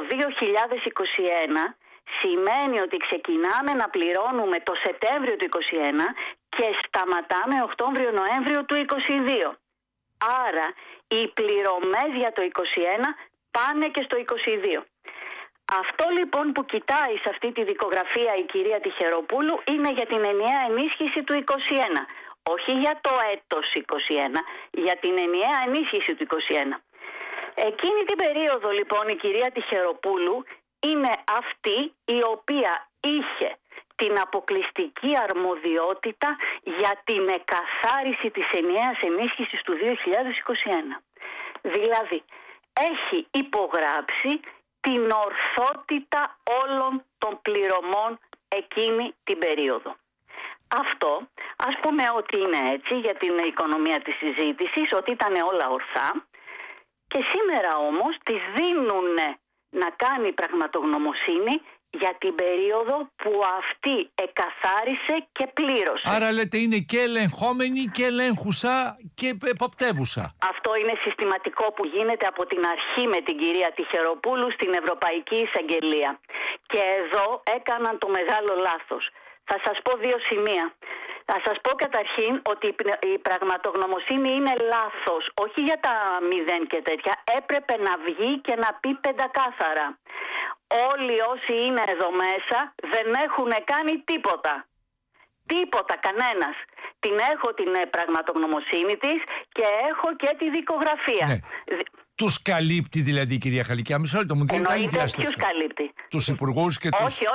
2021, σημαίνει ότι ξεκινάμε να πληρώνουμε το Σεπτέμβριο του 2021 και σταματάμε Οκτώβριο-Νοέμβριο του 2022. Άρα οι πληρωμές για το 2021 πάνε και στο 2022. Αυτό λοιπόν που κοιτάει σε αυτή τη δικογραφία η κυρία Τιχεροπούλου είναι για την ενιαία ενίσχυση του 2021. Όχι για το έτος 2021, για την ενιαία ενίσχυση του 2021. Εκείνη την περίοδο λοιπόν η κυρία Τιχεροπούλου είναι αυτή η οποία είχε την αποκλειστική αρμοδιότητα για την εκαθάριση της ενιαίας ενίσχυσης του 2021. Δηλαδή, έχει υπογράψει την ορθότητα όλων των πληρωμών εκείνη την περίοδο. Αυτό ας πούμε ότι είναι έτσι για την οικονομία της συζήτησης, ότι ήταν όλα ορθά, και σήμερα όμως της δίνουν να κάνει πραγματογνωμοσύνη για την περίοδο που αυτή εκαθάρισε και πλήρωσε. Άρα λέτε είναι και ελεγχόμενη και ελέγχουσα και εποπτεύουσα. Αυτό είναι συστηματικό που γίνεται από την αρχή με την κυρία Τιχεροπούλου στην Ευρωπαϊκή Εισαγγελία. Και εδώ έκαναν το μεγάλο λάθος. Θα σας πω δύο σημεία. Θα σας πω καταρχήν ότι η πραγματογνωμοσύνη είναι λάθος, όχι για τα 0 και τέτοια. Έπρεπε να βγει και να πει πεντακάθαρα όλοι όσοι είναι εδώ μέσα δεν έχουν κάνει τίποτα. Τίποτα, κανένας. Την έχω την πραγματογνωμοσύνη της και έχω και τη δικογραφία. Ναι. Τους καλύπτει δηλαδή η κυρία Χαλικιά? Μισό λεπτό, μου δίνει άλλη διάσταση. Ποιους καλύπτει? Τους υπουργούς και τους... Όχι.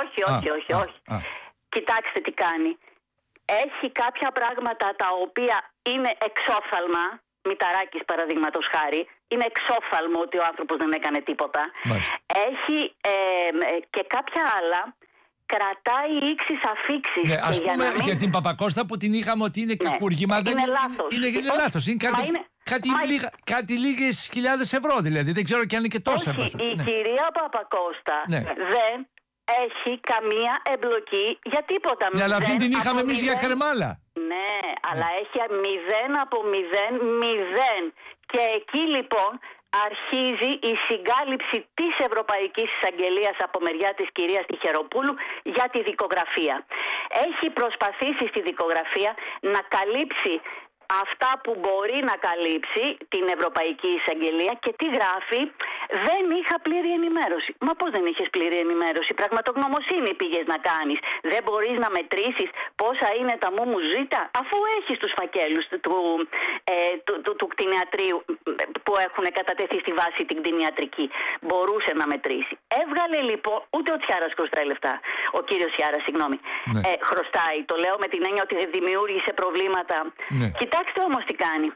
Κοιτάξτε τι κάνει. Έχει κάποια πράγματα τα οποία είναι εξόφθαλμα. Μηταράκης παραδείγματος χάρη. Είναι εξόφθαλμο ότι ο άνθρωπος δεν έκανε τίποτα. Μάλιστα. Έχει και κάποια άλλα. Κρατάει ήξεις αφήξεις. Ναι, ας πούμε για την Παπακώστα που την είχαμε ότι είναι κακούργημα. Είναι λάθος. Είναι λάθος. Είναι κάτι λίγες χιλιάδες ευρώ δηλαδή. Δεν ξέρω και αν είναι και τόσα. Όχι, η κυρία Παπακώστα δεν έχει καμία εμπλοκή για τίποτα. Ναι, αλλά αυτή την είχαμε εμείς για κρεμάλα. Ναι, αλλά έχει 0 από 0. Και εκεί λοιπόν αρχίζει η συγκάλυψη της Ευρωπαϊκής Εισαγγελίας από μεριά της κυρίας Τυχεροπούλου για τη δικογραφία. Έχει προσπαθήσει στη δικογραφία να καλύψει αυτά που μπορεί να καλύψει την Ευρωπαϊκή Εισαγγελία και τι γράφει? Δεν είχα πλήρη ενημέρωση. Μα πώς δεν είχες πλήρη ενημέρωση? Πραγματογνωμοσύνη πήγες να κάνεις. Δεν μπορείς να μετρήσεις πόσα είναι τα μουμουζίτα, αφού έχεις τους φακέλους του κτηνιατρίου που έχουν κατατεθεί στη βάση την κτηνιατρική. Μπορούσε να μετρήσει. Έβγαλε λοιπόν, ούτε ο Τσιάρας χρωστάει λεφτά. Ο κύριος Τσιάρας, συγγνώμη. Ναι. Χρωστάει. Το λέω με την έννοια ότι δημιούργησε προβλήματα. Ναι. Κοιτάξτε όμως τι κάνει.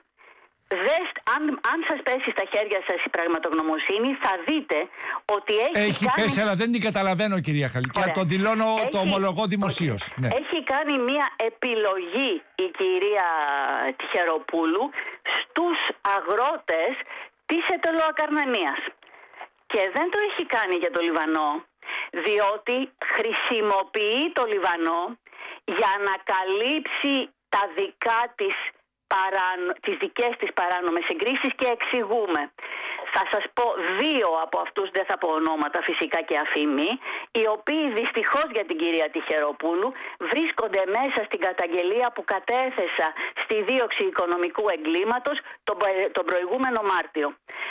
Αν σας πέσει στα χέρια σας η πραγματογνωμοσύνη, θα δείτε ότι έχει κάνει... πέσει, αλλά δεν την καταλαβαίνω, κυρία Χαλικιά. Το δηλώνω, το ομολογώ δημοσίως. Ναι. Έχει κάνει μια επιλογή η κυρία Τυχεροπούλου στους αγρότες της Ετωλοακαρνανίας. Και δεν το έχει κάνει για το Λιβανό, διότι χρησιμοποιεί το Λιβανό για να καλύψει τα δικά της τις δικές της παράνομες συγκρίσεις και εξηγούμε. Θα σας πω 2 από αυτούς, δεν θα πω ονόματα φυσικά και αφήμοι, οι οποίοι δυστυχώς για την κυρία Τυχεροπούλου βρίσκονται μέσα στην καταγγελία που κατέθεσα στη δίωξη οικονομικού εγκλήματος τον προηγούμενο Μάρτιο.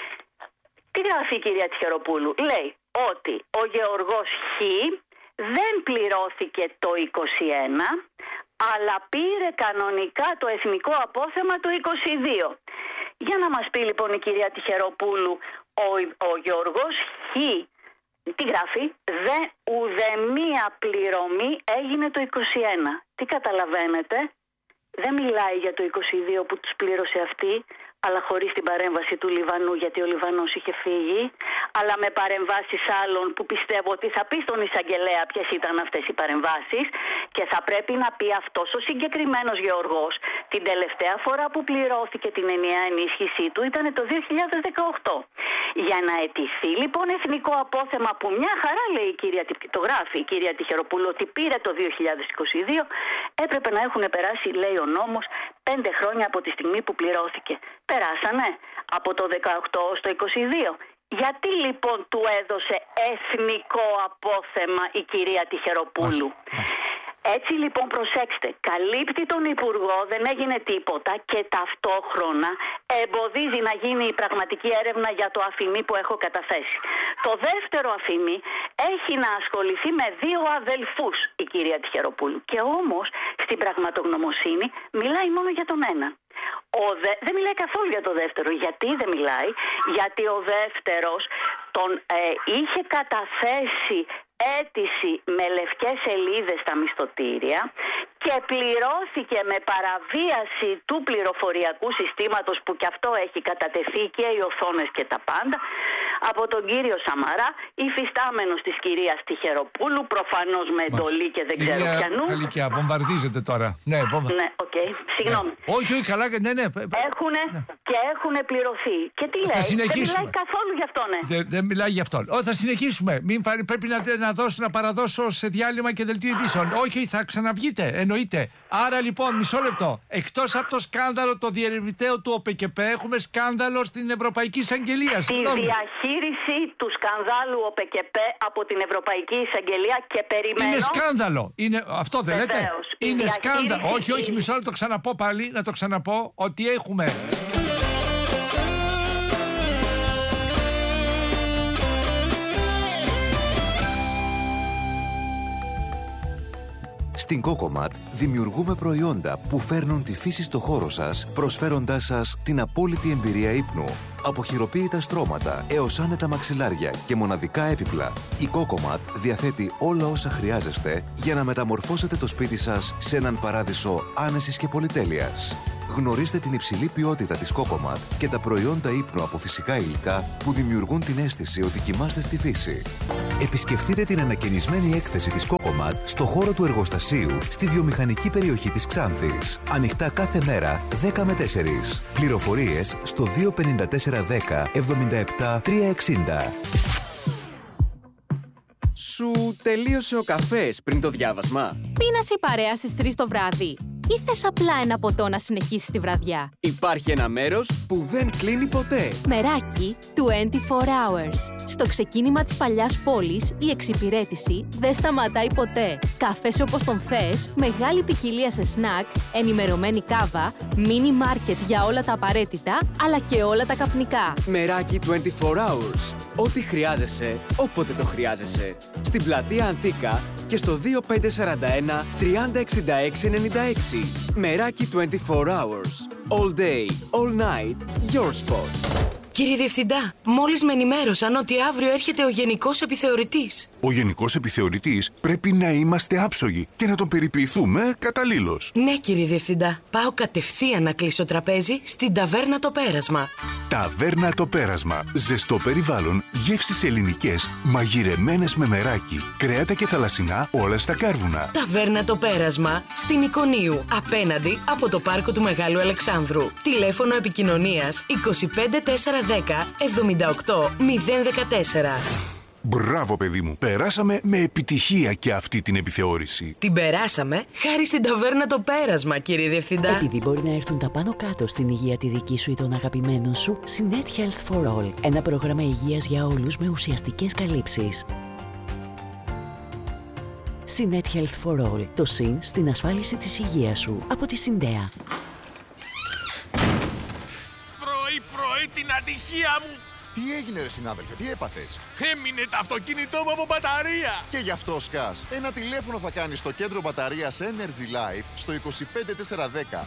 Τι γράφει η κυρία Τυχεροπούλου? Λέει ότι ο Γεωργός Χ δεν πληρώθηκε το 21, αλλά πήρε κανονικά το εθνικό απόθεμα το 22. Για να μας πει λοιπόν η κυρία Τυχεροπούλου, ο Γεωργός Χ, τι γράφει? Ουδεμία πληρωμή έγινε το 21. Τι καταλαβαίνετε? Δεν μιλάει για το 22 που τους πλήρωσε αυτή, αλλά χωρίς την παρέμβαση του Λιβανού, γιατί ο Λιβανός είχε φύγει, αλλά με παρεμβάσεις άλλων που πιστεύω ότι θα πει στον εισαγγελέα ποιες ήταν αυτές οι παρεμβάσεις και θα πρέπει να πει αυτός ο συγκεκριμένος Γεωργός την τελευταία φορά που πληρώθηκε την ενιαία ενίσχυσή του ήταν το 2018. Για να αιτηθεί λοιπόν εθνικό απόθεμα που μια χαρά λέει το γράφει η κυρία Τυχεροπούλου ότι πήρε το 2022, έπρεπε να έχουν περάσει, λέει ο νόμος, 5 χρόνια από τη στιγμή που πληρώθηκε. Περάσανε από το 18 στο 22. Γιατί λοιπόν του έδωσε εθνικό απόθεμα η κυρία Τυχεροπούλου? Έτσι λοιπόν προσέξτε, καλύπτει τον Υπουργό, δεν έγινε τίποτα και ταυτόχρονα εμποδίζει να γίνει η πραγματική έρευνα για το αφημί που έχω καταθέσει. Το δεύτερο αφημί έχει να ασχοληθεί με 2 αδελφούς η κυρία Τυχεροπούλου και όμως στην πραγματογνωμοσύνη μιλάει μόνο για τον ένα. Δεν μιλάει καθόλου για το δεύτερο. Γιατί δεν μιλάει? Γιατί ο δεύτερος είχε καταθέσει αίτηση με λευκές σελίδες στα μισθωτήρια και πληρώθηκε με παραβίαση του πληροφοριακού συστήματος που και αυτό έχει κατατεθεί και οι οθόνες και τα πάντα από τον κύριο Σαμαρά, υφιστάμενος της κυρίας Τυχεροπούλου, προφανώς με εντολή και δεν ξέρω ποιανού. Χαλικιά, βομβαρδίζεται τώρα. Ναι, οκ, συγγνώμη. Όχι, καλά, ναι. Έχουν πληρωθεί. Και τι λέει? Δεν μιλάει καθόλου γι' αυτό, ναι. Δεν μιλάει γι' αυτό. Θα συνεχίσουμε. Πρέπει να παραδώσω σε διάλειμμα και δελτίο ειδήσεων. Όχι, θα ξαναβγείτε. Εννοείται. Άρα λοιπόν, μισό λεπτό. Εκτός από το σκάνδαλο το διερευνητέο του ΟΠΕΚΕΠΕ, έχουμε σκάνδαλο στην Ευρωπαϊκή Εισαγγελία. Τη διαχείριση του σκανδάλου ΟΠΕΚΕΠΕ από την Ευρωπαϊκή Εισαγγελία και περιμένω. Είναι σκάνδαλο. Αυτό δεν λέτε? Είναι σκάνδαλο. Όχι, μισό να το ξαναπώ πάλι. Να το ξαναπώ ότι έχουμε. Στην Cocomat δημιουργούμε προϊόντα που φέρνουν τη φύση στο χώρο σας, προσφέροντάς σας την απόλυτη εμπειρία ύπνου. Από χειροποίητα στρώματα έως άνετα μαξιλάρια και μοναδικά έπιπλα, η Cocomat διαθέτει όλα όσα χρειάζεστε για να μεταμορφώσετε το σπίτι σας σε έναν παράδεισο άνεσης και πολυτέλειας. Γνωρίστε την υψηλή ποιότητα της Cocomat και τα προϊόντα ύπνου από φυσικά υλικά που δημιουργούν την αίσθηση ότι κοιμάστε στη φύση. Επισκεφτείτε την ανακαινισμένη έκθεση της Cocomat στο χώρο του εργοστασίου στη βιομηχανική περιοχή της Ξάνθης. Ανοιχτά κάθε μέρα 10 με 4. Πληροφορίες στο 25410 77 360. Σου τελείωσε ο καφές πριν το διάβασμα? Πίνασε η παρέα στις 3 το βράδυ ή θες απλά ένα ποτό να συνεχίσεις τη βραδιά? Υπάρχει ένα μέρος που δεν κλείνει ποτέ. Μεράκι 24 hours. Στο ξεκίνημα της παλιάς πόλης, η εξυπηρέτηση δεν σταματάει ποτέ. Καφές όπως τον θες, μεγάλη ποικιλία σε σνακ, ενημερωμένη κάβα, μίνι μάρκετ για όλα τα απαραίτητα, αλλά και όλα τα καπνικά. Μεράκι 24 hours. Ό,τι χρειάζεσαι, όποτε το χρειάζεσαι. Στην πλατεία Αντίκα και στο 2541 3066 96. Μεράκι 24 hours. All day, all night, your spot. Κύριε Διευθυντά, μόλις με ενημέρωσαν ότι αύριο έρχεται ο Γενικός Επιθεωρητής. Ο Γενικός Επιθεωρητής πρέπει να είμαστε άψογοι και να τον περιποιηθούμε καταλήλως. Ναι, κύριε Διευθυντά. Πάω κατευθείαν να κλείσω τραπέζι στην Ταβέρνα Το Πέρασμα. Ταβέρνα Το Πέρασμα. Ζεστό περιβάλλον, γεύσεις ελληνικές, μαγειρεμένες με μεράκι, κρέατα και θαλασσινά, όλα στα κάρβουνα. Ταβέρνα Το Πέρασμα, στην Εικονίου, απέναντι από το πάρκο του Μεγάλου Αλεξάνδρου. Τηλέφωνο επικοινωνίας 25410 78 014. Μπράβο, παιδί μου. Περάσαμε με επιτυχία και αυτή την επιθεώρηση. Την περάσαμε χάρη στην Ταβέρνα Το Πέρασμα, κύριε Διευθυντά. Επειδή μπορεί να έρθουν τα πάνω κάτω στην υγεία τη δική σου ή των αγαπημένων σου, Sinet Health for All. Ένα πρόγραμμα υγείας για όλους με ουσιαστικές καλύψεις. Sinet Health for All. Το συν στην ασφάλιση της υγείας σου. Από τη Συντέα. Πρωί την ατυχία μου! Τι έγινε ρε συνάδελφε, τι έπαθες? Έμεινε το αυτοκίνητό μου από μπαταρία! Και γι' αυτό σκάς. Ένα τηλέφωνο θα κάνεις στο κέντρο μπαταρίας Energy Life στο 25410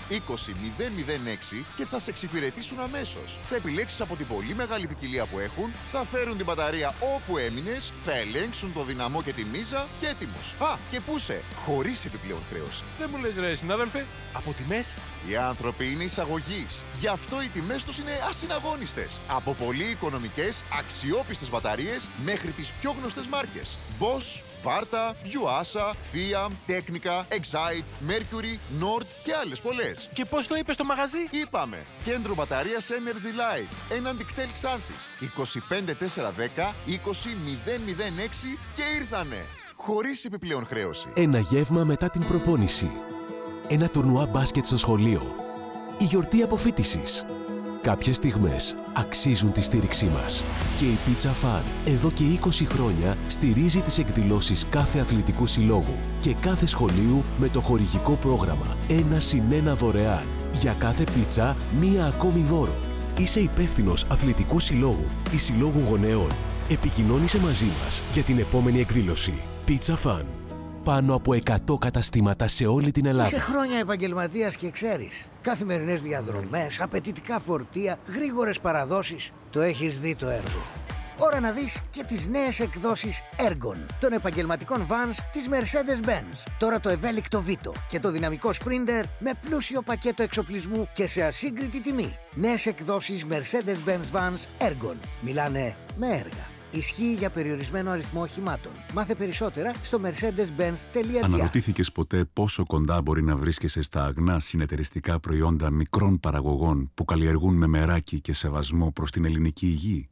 20006 και θα σε εξυπηρετήσουν αμέσως. Θα επιλέξεις από την πολύ μεγάλη ποικιλία που έχουν, θα φέρουν την μπαταρία όπου έμεινες, θα ελέγξουν το δυναμό και τη μίζα και έτοιμος. Α, και πούσε, χωρίς επιπλέον χρέωση. Δεν μου λες ρε συνάδελφε, από τιμές? Οι άνθρωποι είναι εισαγωγής. Γι' αυτό οι τιμές τους είναι ασυναγώνιστες. Από πολύ οικονομικές, αξιόπιστες μπαταρίες μέχρι τις πιο γνωστές μάρκες. Bosch, Varta, Yuasa, Fiat, Technica, Excite, Mercury, Nord και άλλες πολλές. Και πώς το είπες στο μαγαζί? Είπαμε, κέντρο μπαταρίας Energy Life, έναντι κτέλ Ξάνθης, 25410 20006 και ήρθανε. Χωρίς επιπλέον χρέωση. Ένα γεύμα μετά την προπόνηση. Ένα τουρνουά μπάσκετ στο σχολείο. Η γιορτή αποφοίτησης. Κάποιες στιγμές αξίζουν τη στήριξή μας. Και η Pizza Fun εδώ και 20 χρόνια στηρίζει τις εκδηλώσεις κάθε αθλητικού συλλόγου και κάθε σχολείου με το χορηγικό πρόγραμμα 1+1 δωρεάν. Για κάθε πίτσα, μία ακόμη δώρο. Είσαι υπεύθυνος αθλητικού συλλόγου ή συλλόγου γονέων. Επικοινώνησε μαζί μας για την επόμενη εκδήλωση. Pizza Fun. Πάνω από 100 καταστήματα σε όλη την Ελλάδα. Είσαι χρόνια επαγγελματίας και ξέρεις. Καθημερινές διαδρομές, απαιτητικά φορτία, γρήγορες παραδόσεις. Το έχεις δει το έργο. Ώρα να δεις και τις νέες εκδόσεις Ergon των επαγγελματικών vans της Mercedes-Benz. Τώρα το ευέλικτο Vito και το δυναμικό Sprinter με πλούσιο πακέτο εξοπλισμού και σε ασύγκριτη τιμή. Νέες εκδόσεις Mercedes-Benz vans Ergon. Μιλάνε με έργα. Ισχύει για περιορισμένο αριθμό οχημάτων. Μάθε περισσότερα στο mercedes-benz.gr. Αναρωτήθηκες ποτέ πόσο κοντά μπορεί να βρίσκεσαι στα αγνά συνεταιριστικά προϊόντα μικρών παραγωγών που καλλιεργούν με μεράκι και σεβασμό προς την ελληνική υγεία?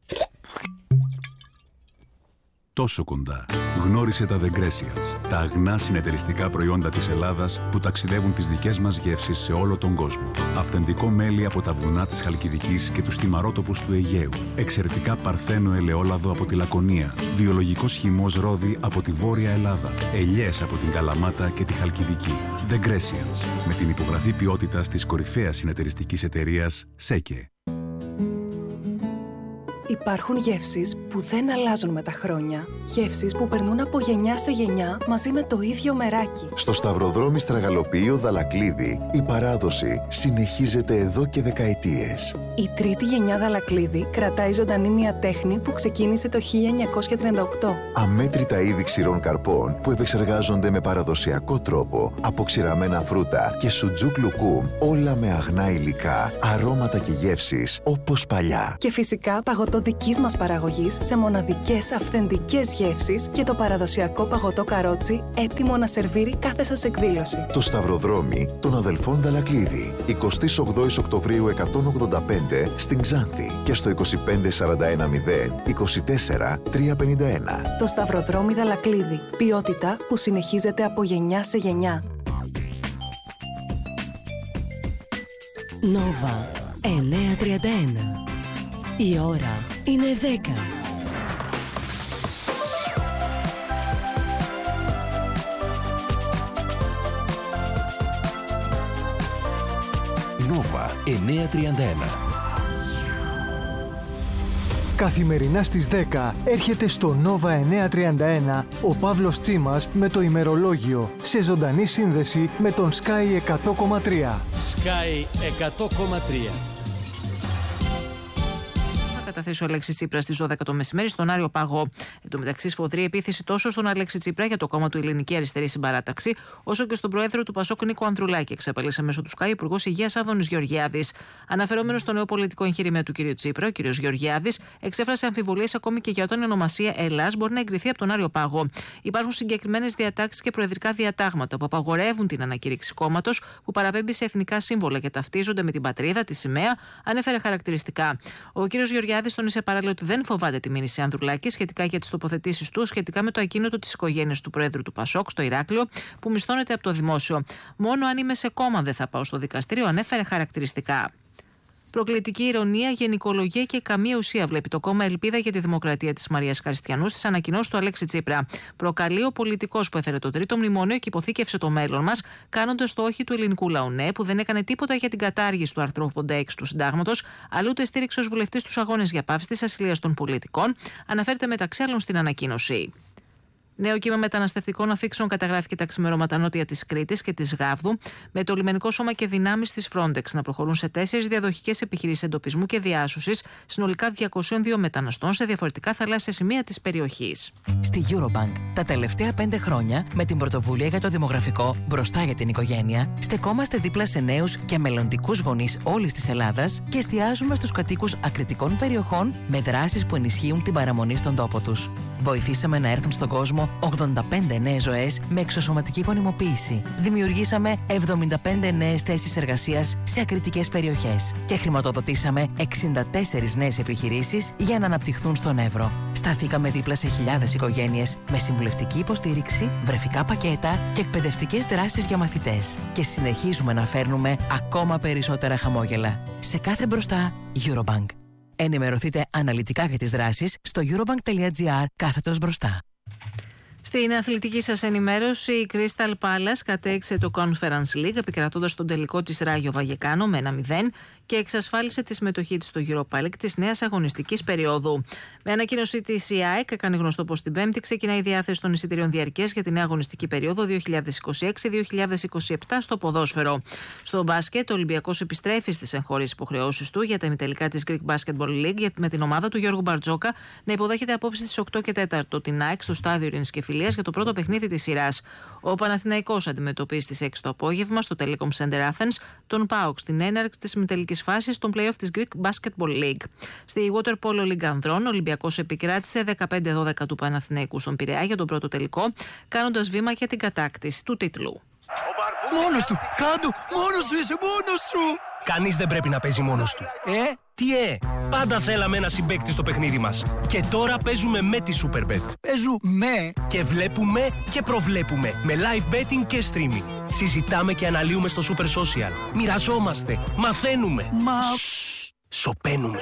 Τόσο κοντά. Γνώρισε τα The Grecians, τα αγνά συνεταιριστικά προϊόντα της Ελλάδας που ταξιδεύουν τις δικές μας γεύσεις σε όλο τον κόσμο. Αυθεντικό μέλι από τα βουνά της Χαλκιδικής και τους θυμαρότοπους του Αιγαίου. Εξαιρετικά παρθένο ελαιόλαδο από τη Λακωνία. Βιολογικός χυμός ρόδι από τη Βόρεια Ελλάδα. Ελιές από την Καλαμάτα και τη Χαλκιδική. The Grecians, με την υπογραφή ποιότητας της κορυφαίας συνεταιριστικής εταιρείας ΣΕΚΕ. Υπάρχουν γεύσεις που δεν αλλάζουν με τα χρόνια. Γεύσεις που περνούν από γενιά σε γενιά μαζί με το ίδιο μεράκι. Στο Σταυροδρόμι Στραγαλοποιείο Δαλακλίδη, η παράδοση συνεχίζεται εδώ και δεκαετίες. Η τρίτη γενιά Δαλακλίδη κρατάει ζωντανή μια τέχνη που ξεκίνησε το 1938. Αμέτρητα είδη ξηρών καρπών που επεξεργάζονται με παραδοσιακό τρόπο, από ξηραμένα φρούτα και σουτζούκ λουκούμ, όλα με αγνά υλικά, αρώματα και γεύσεις όπως παλιά. Και φυσικά παγωτό δικής μας παραγωγής σε μοναδικές αυθεντικές γεύσεις και το παραδοσιακό παγωτό καρότσι έτοιμο να σερβίρει κάθε σας εκδήλωση. Το Σταυροδρόμι των αδελφών Δαλακλίδη. 28 Οκτωβρίου 185 στην Ξάνθη και στο 25410 24 351. Το Σταυροδρόμι Δαλακλίδη. Ποιότητα που συνεχίζεται από γενιά σε γενιά. Νόβα 931. Η ώρα είναι 10. Νόβα 931. Καθημερινά στις 10 έρχεται στο Νόβα 931 ο Παύλος Τσίμας με το ημερολόγιο σε ζωντανή σύνδεση με τον Sky 100,3. Sky 100,3. Καταθέσει ο Αλέξης Τσίπρας στις 12 το μεσημέρι στον Άριο Παγό. Εν τω μεταξύ, σφοδρή επίθεση τόσο στον Αλέξη Τσίπρα για το κόμμα του Ελληνική Αριστερή Συμπαράταξη, όσο και στον πρόεδρο του Πασόκ Νίκο Ανδρουλάκη, εξαπέλυσε μέσω του ΣΚΑΙ Υπουργός Υγείας Άδωνης Γεωργιάδης. Αναφερόμενος στο νέο πολιτικό εγχείρημα του κ. Τσίπρα, ο κ. Γεωργιάδης εξέφρασε αμφιβολίες ακόμη και για όταν η ονομασία Ελλάς μπορεί να εγκριθεί από τον Άριο Πάγο. Υπάρχουν συγκεκριμένες διατάξεις και προεδρικά διατάγματα που απαγορεύουν την ανακήρυξη κόμματος που παραπέμπει σε εθνικά σύμβολα και ταυτίζονται με την πατρίδα, τη σημαία, ανέφερε χαρακτηριστικά. Ο κ. Γεωργιάδης τόνισε παράλληλα ότι δεν φοβάται τη μήνυση Ανδρουλάκη σχετικά για τις τοποθετήσεις του σχετικά με το ακίνητο της οικογένειας του Προέδρου του Πασόκ στο Ηράκλειο που μισθώνεται από το δημόσιο. Μόνο αν είμαι σε κόμμα δεν θα πάω στο δικαστήριο, ανέφερε χαρακτηριστικά. Προκλητική ηρωνία, γενικολογία και καμία ουσία βλέπει το κόμμα Ελπίδα για τη Δημοκρατία της Μαρίας Χριστιανού στις ανακοινώσεις του Αλέξη Τσίπρα. Προκαλεί ο πολιτικός που έφερε το τρίτο μνημόνιο και υποθήκευσε το μέλλον μας, κάνοντας το όχι του ελληνικού λαού, ναι, που δεν έκανε τίποτα για την κατάργηση του άρθρου 86 του Συντάγματος, αλλά ούτε στήριξε ως βουλευτής τους αγώνες για πάυση της ασυλίας των πολιτικών, αναφέρεται μεταξύ άλλων στην ανακοίνωση. Νέο κύμα μεταναστευτικών αφήξεων καταγράφηκε τα ξημερώματα νότια της Κρήτης και της Γάβδου, με το λιμενικό σώμα και δυνάμεις της Frontex να προχωρούν σε 4 διαδοχικές επιχειρήσεις εντοπισμού και διάσωσης συνολικά 202 μεταναστών σε διαφορετικά θαλάσσια σημεία της περιοχής. Στη Eurobank, τα τελευταία 5 χρόνια, με την πρωτοβουλία για το δημογραφικό μπροστά για την οικογένεια, στεκόμαστε δίπλα σε νέους και μελλοντικούς γονείς όλης της Ελλάδας και εστιάζουμε στους κατοίκους ακριτικών περιοχών με δράσεις που ενισχύουν την παραμονή στον τόπο τους. Βοηθήσαμε να έρθουν στον κόσμο 85 νέες ζωές με εξωσωματική γονιμοποίηση. Δημιουργήσαμε 75 νέες θέσεις εργασίας σε ακριτικές περιοχές και χρηματοδοτήσαμε 64 νέες επιχειρήσεις για να αναπτυχθούν στον Εύρο. Σταθήκαμε δίπλα σε χιλιάδες οικογένειες με συμβουλευτική υποστήριξη, βρεφικά πακέτα και εκπαιδευτικές δράσεις για μαθητές. Και συνεχίζουμε να φέρνουμε ακόμα περισσότερα χαμόγελα. Σε κάθε μπροστά, Eurobank. Ενημερωθείτε αναλυτικά για τις δράσεις στο eurobank.gr/μπροστά. Στην αθλητική σας ενημέρωση, η Crystal Palace κατέξε το Conference League επικρατώντας τον τελικό της Ράγιο Βαγεκάνο με 1-0 και εξασφάλισε τη συμμετοχή της στο Europa League της νέας αγωνιστικής περίοδου. Με ανακοίνωση της ΑΕΚ, έκανε γνωστό πως την Πέμπτη ξεκινάει η διάθεση των εισιτήριων διαρκείας για τη νέα αγωνιστική περίοδο 2026-2027 στο ποδόσφαιρο. Στο μπάσκετ, ο Ολυμπιακός επιστρέφει στις εγχώριες υποχρεώσεις του για τα ημιτελικά της Greek Basketball League με την ομάδα του Γιώργου Μπαρτζόκα να υποδέχεται απόψε στις 8 και 4 την ΑΕΚ στο στάδιο Ειρήνης και Φιλίας για το πρώτο παιχνίδι της σειράς. Ο Παναθηναϊκός αντιμετωπίζει στις 6 το απόγευμα στο Telecom Center Athens τον ΠΑΟΚ στην έναρξη της ημιτελικής φάσης των play-off της Greek Basketball League. Στη Water Polo League Ανδρών, ο Ολυμπιακός επικράτησε 15-12 του Παναθηναϊκού στον Πειραιά για τον πρώτο τελικό, κάνοντας βήμα για την κατάκτηση του τίτλου. Μόνος του! Κάντο! Μόνος σου είσαι! Μόνος σου! Κανείς δεν πρέπει να παίζει μόνος του. Τι πάντα θέλαμε ένα συμπαίκτη στο παιχνίδι μας. Και τώρα παίζουμε με τη Superbet. Παίζουμε! Και βλέπουμε και προβλέπουμε με live betting και streaming. Συζητάμε και αναλύουμε στο Super Social. Μοιραζόμαστε, μαθαίνουμε. Σωπαίνουμε.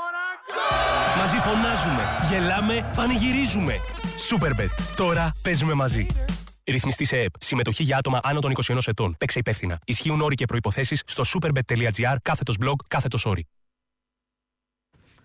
Μαζί φωνάζουμε, γελάμε, πανηγυρίζουμε. Superbet. Τώρα παίζουμε μαζί. Ρυθμιστή σε ΕΕΠ. Συμμετοχή για άτομα άνω των 21 ετών. Παίξε υπεύθυνα. Ισχύουν όροι και προϋποθέσεις στο superbet.gr/blog/όροι.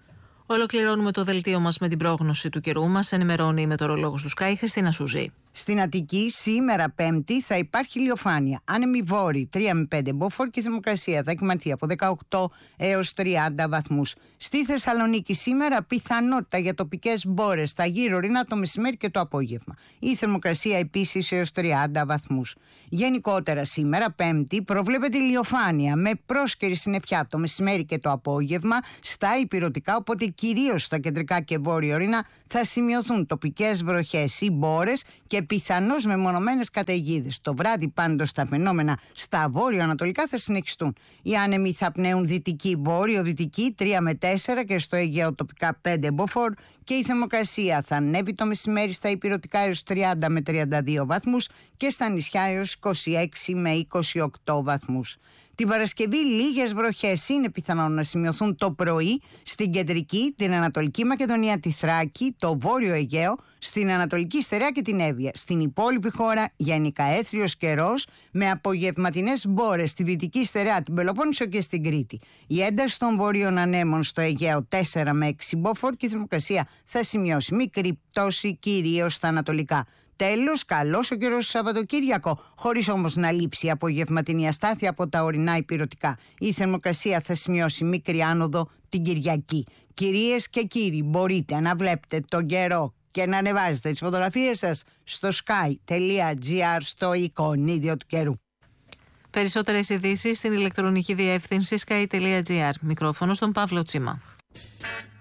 Ολοκληρώνουμε το δελτίο μας με την πρόγνωση του καιρού μας. Ενημερώνει η μετεωρολόγος του Sky, Χριστίνα Σουζή. Στην Αττική, σήμερα Πέμπτη, θα υπάρχει ηλιοφάνεια. Άνεμοι βόρειοι 3 με 5 μποφόρ και η θερμοκρασία θα κοιμαθεί από 18 έως 30 βαθμούς. Στη Θεσσαλονίκη, σήμερα πιθανότητα για τοπικές μπόρες στα γύρω-ρινά το μεσημέρι και το απόγευμα. Η θερμοκρασία επίσης έως 30 βαθμούς. Γενικότερα, σήμερα Πέμπτη, προβλέπεται ηλιοφάνεια με πρόσκαιρη συννεφιά το μεσημέρι και το απόγευμα στα ηπειρωτικά, οπότε κυρίως στα κεντρικά και βόρειο-ρινά θα σημειωθούν τοπικές βροχές ή μπόρες και πιθανώς μεμονωμένες καταιγίδες. Το βράδυ πάντως τα φαινόμενα στα βόρειο-ανατολικά θα συνεχιστούν. Οι άνεμοι θα πνέουν δυτική-βόρειο-δυτική 3 με 4 και στο Αιγαίο τοπικά 5 μποφόρ και η θερμοκρασία θα ανέβει το μεσημέρι στα ηπειρωτικά έως 30 με 32 βαθμούς και στα νησιά έως 26 με 28 βαθμούς. Τη Παρασκευή λίγες βροχές είναι πιθανόν να σημειωθούν το πρωί στην κεντρική, την Ανατολική Μακεδονία, τη Θράκη, το Βόρειο Αιγαίο, στην Ανατολική Στερεά και την Εύβοια. Στην υπόλοιπη χώρα γενικά έθριος καιρός με απογευματινές μπόρες στη Δυτική Στερεά, την Πελοπόννησο και στην Κρήτη. Η ένταση των βορείων ανέμων στο Αιγαίο 4 με 6 μποφόρ και η θερμοκρασία θα σημειώσει μικρή πτώση κυρίως στα ανατολικά. Τέλος, καλός ο καιρός στο Σαββατοκύριακο, χωρίς όμως να λείψει η απογευματινή αστάθεια από τα ορεινά ηπειρωτικά. Η θερμοκρασία θα σημειώσει μικρή άνοδο την Κυριακή. Κυρίες και κύριοι, μπορείτε να βλέπετε τον καιρό και να ανεβάζετε τις φωτογραφίες σας στο sky.gr στο εικονίδιο του καιρού. Περισσότερες ειδήσεις στην ηλεκτρονική διεύθυνση sky.gr. Μικρόφωνο στον Παύλο Τσίμα.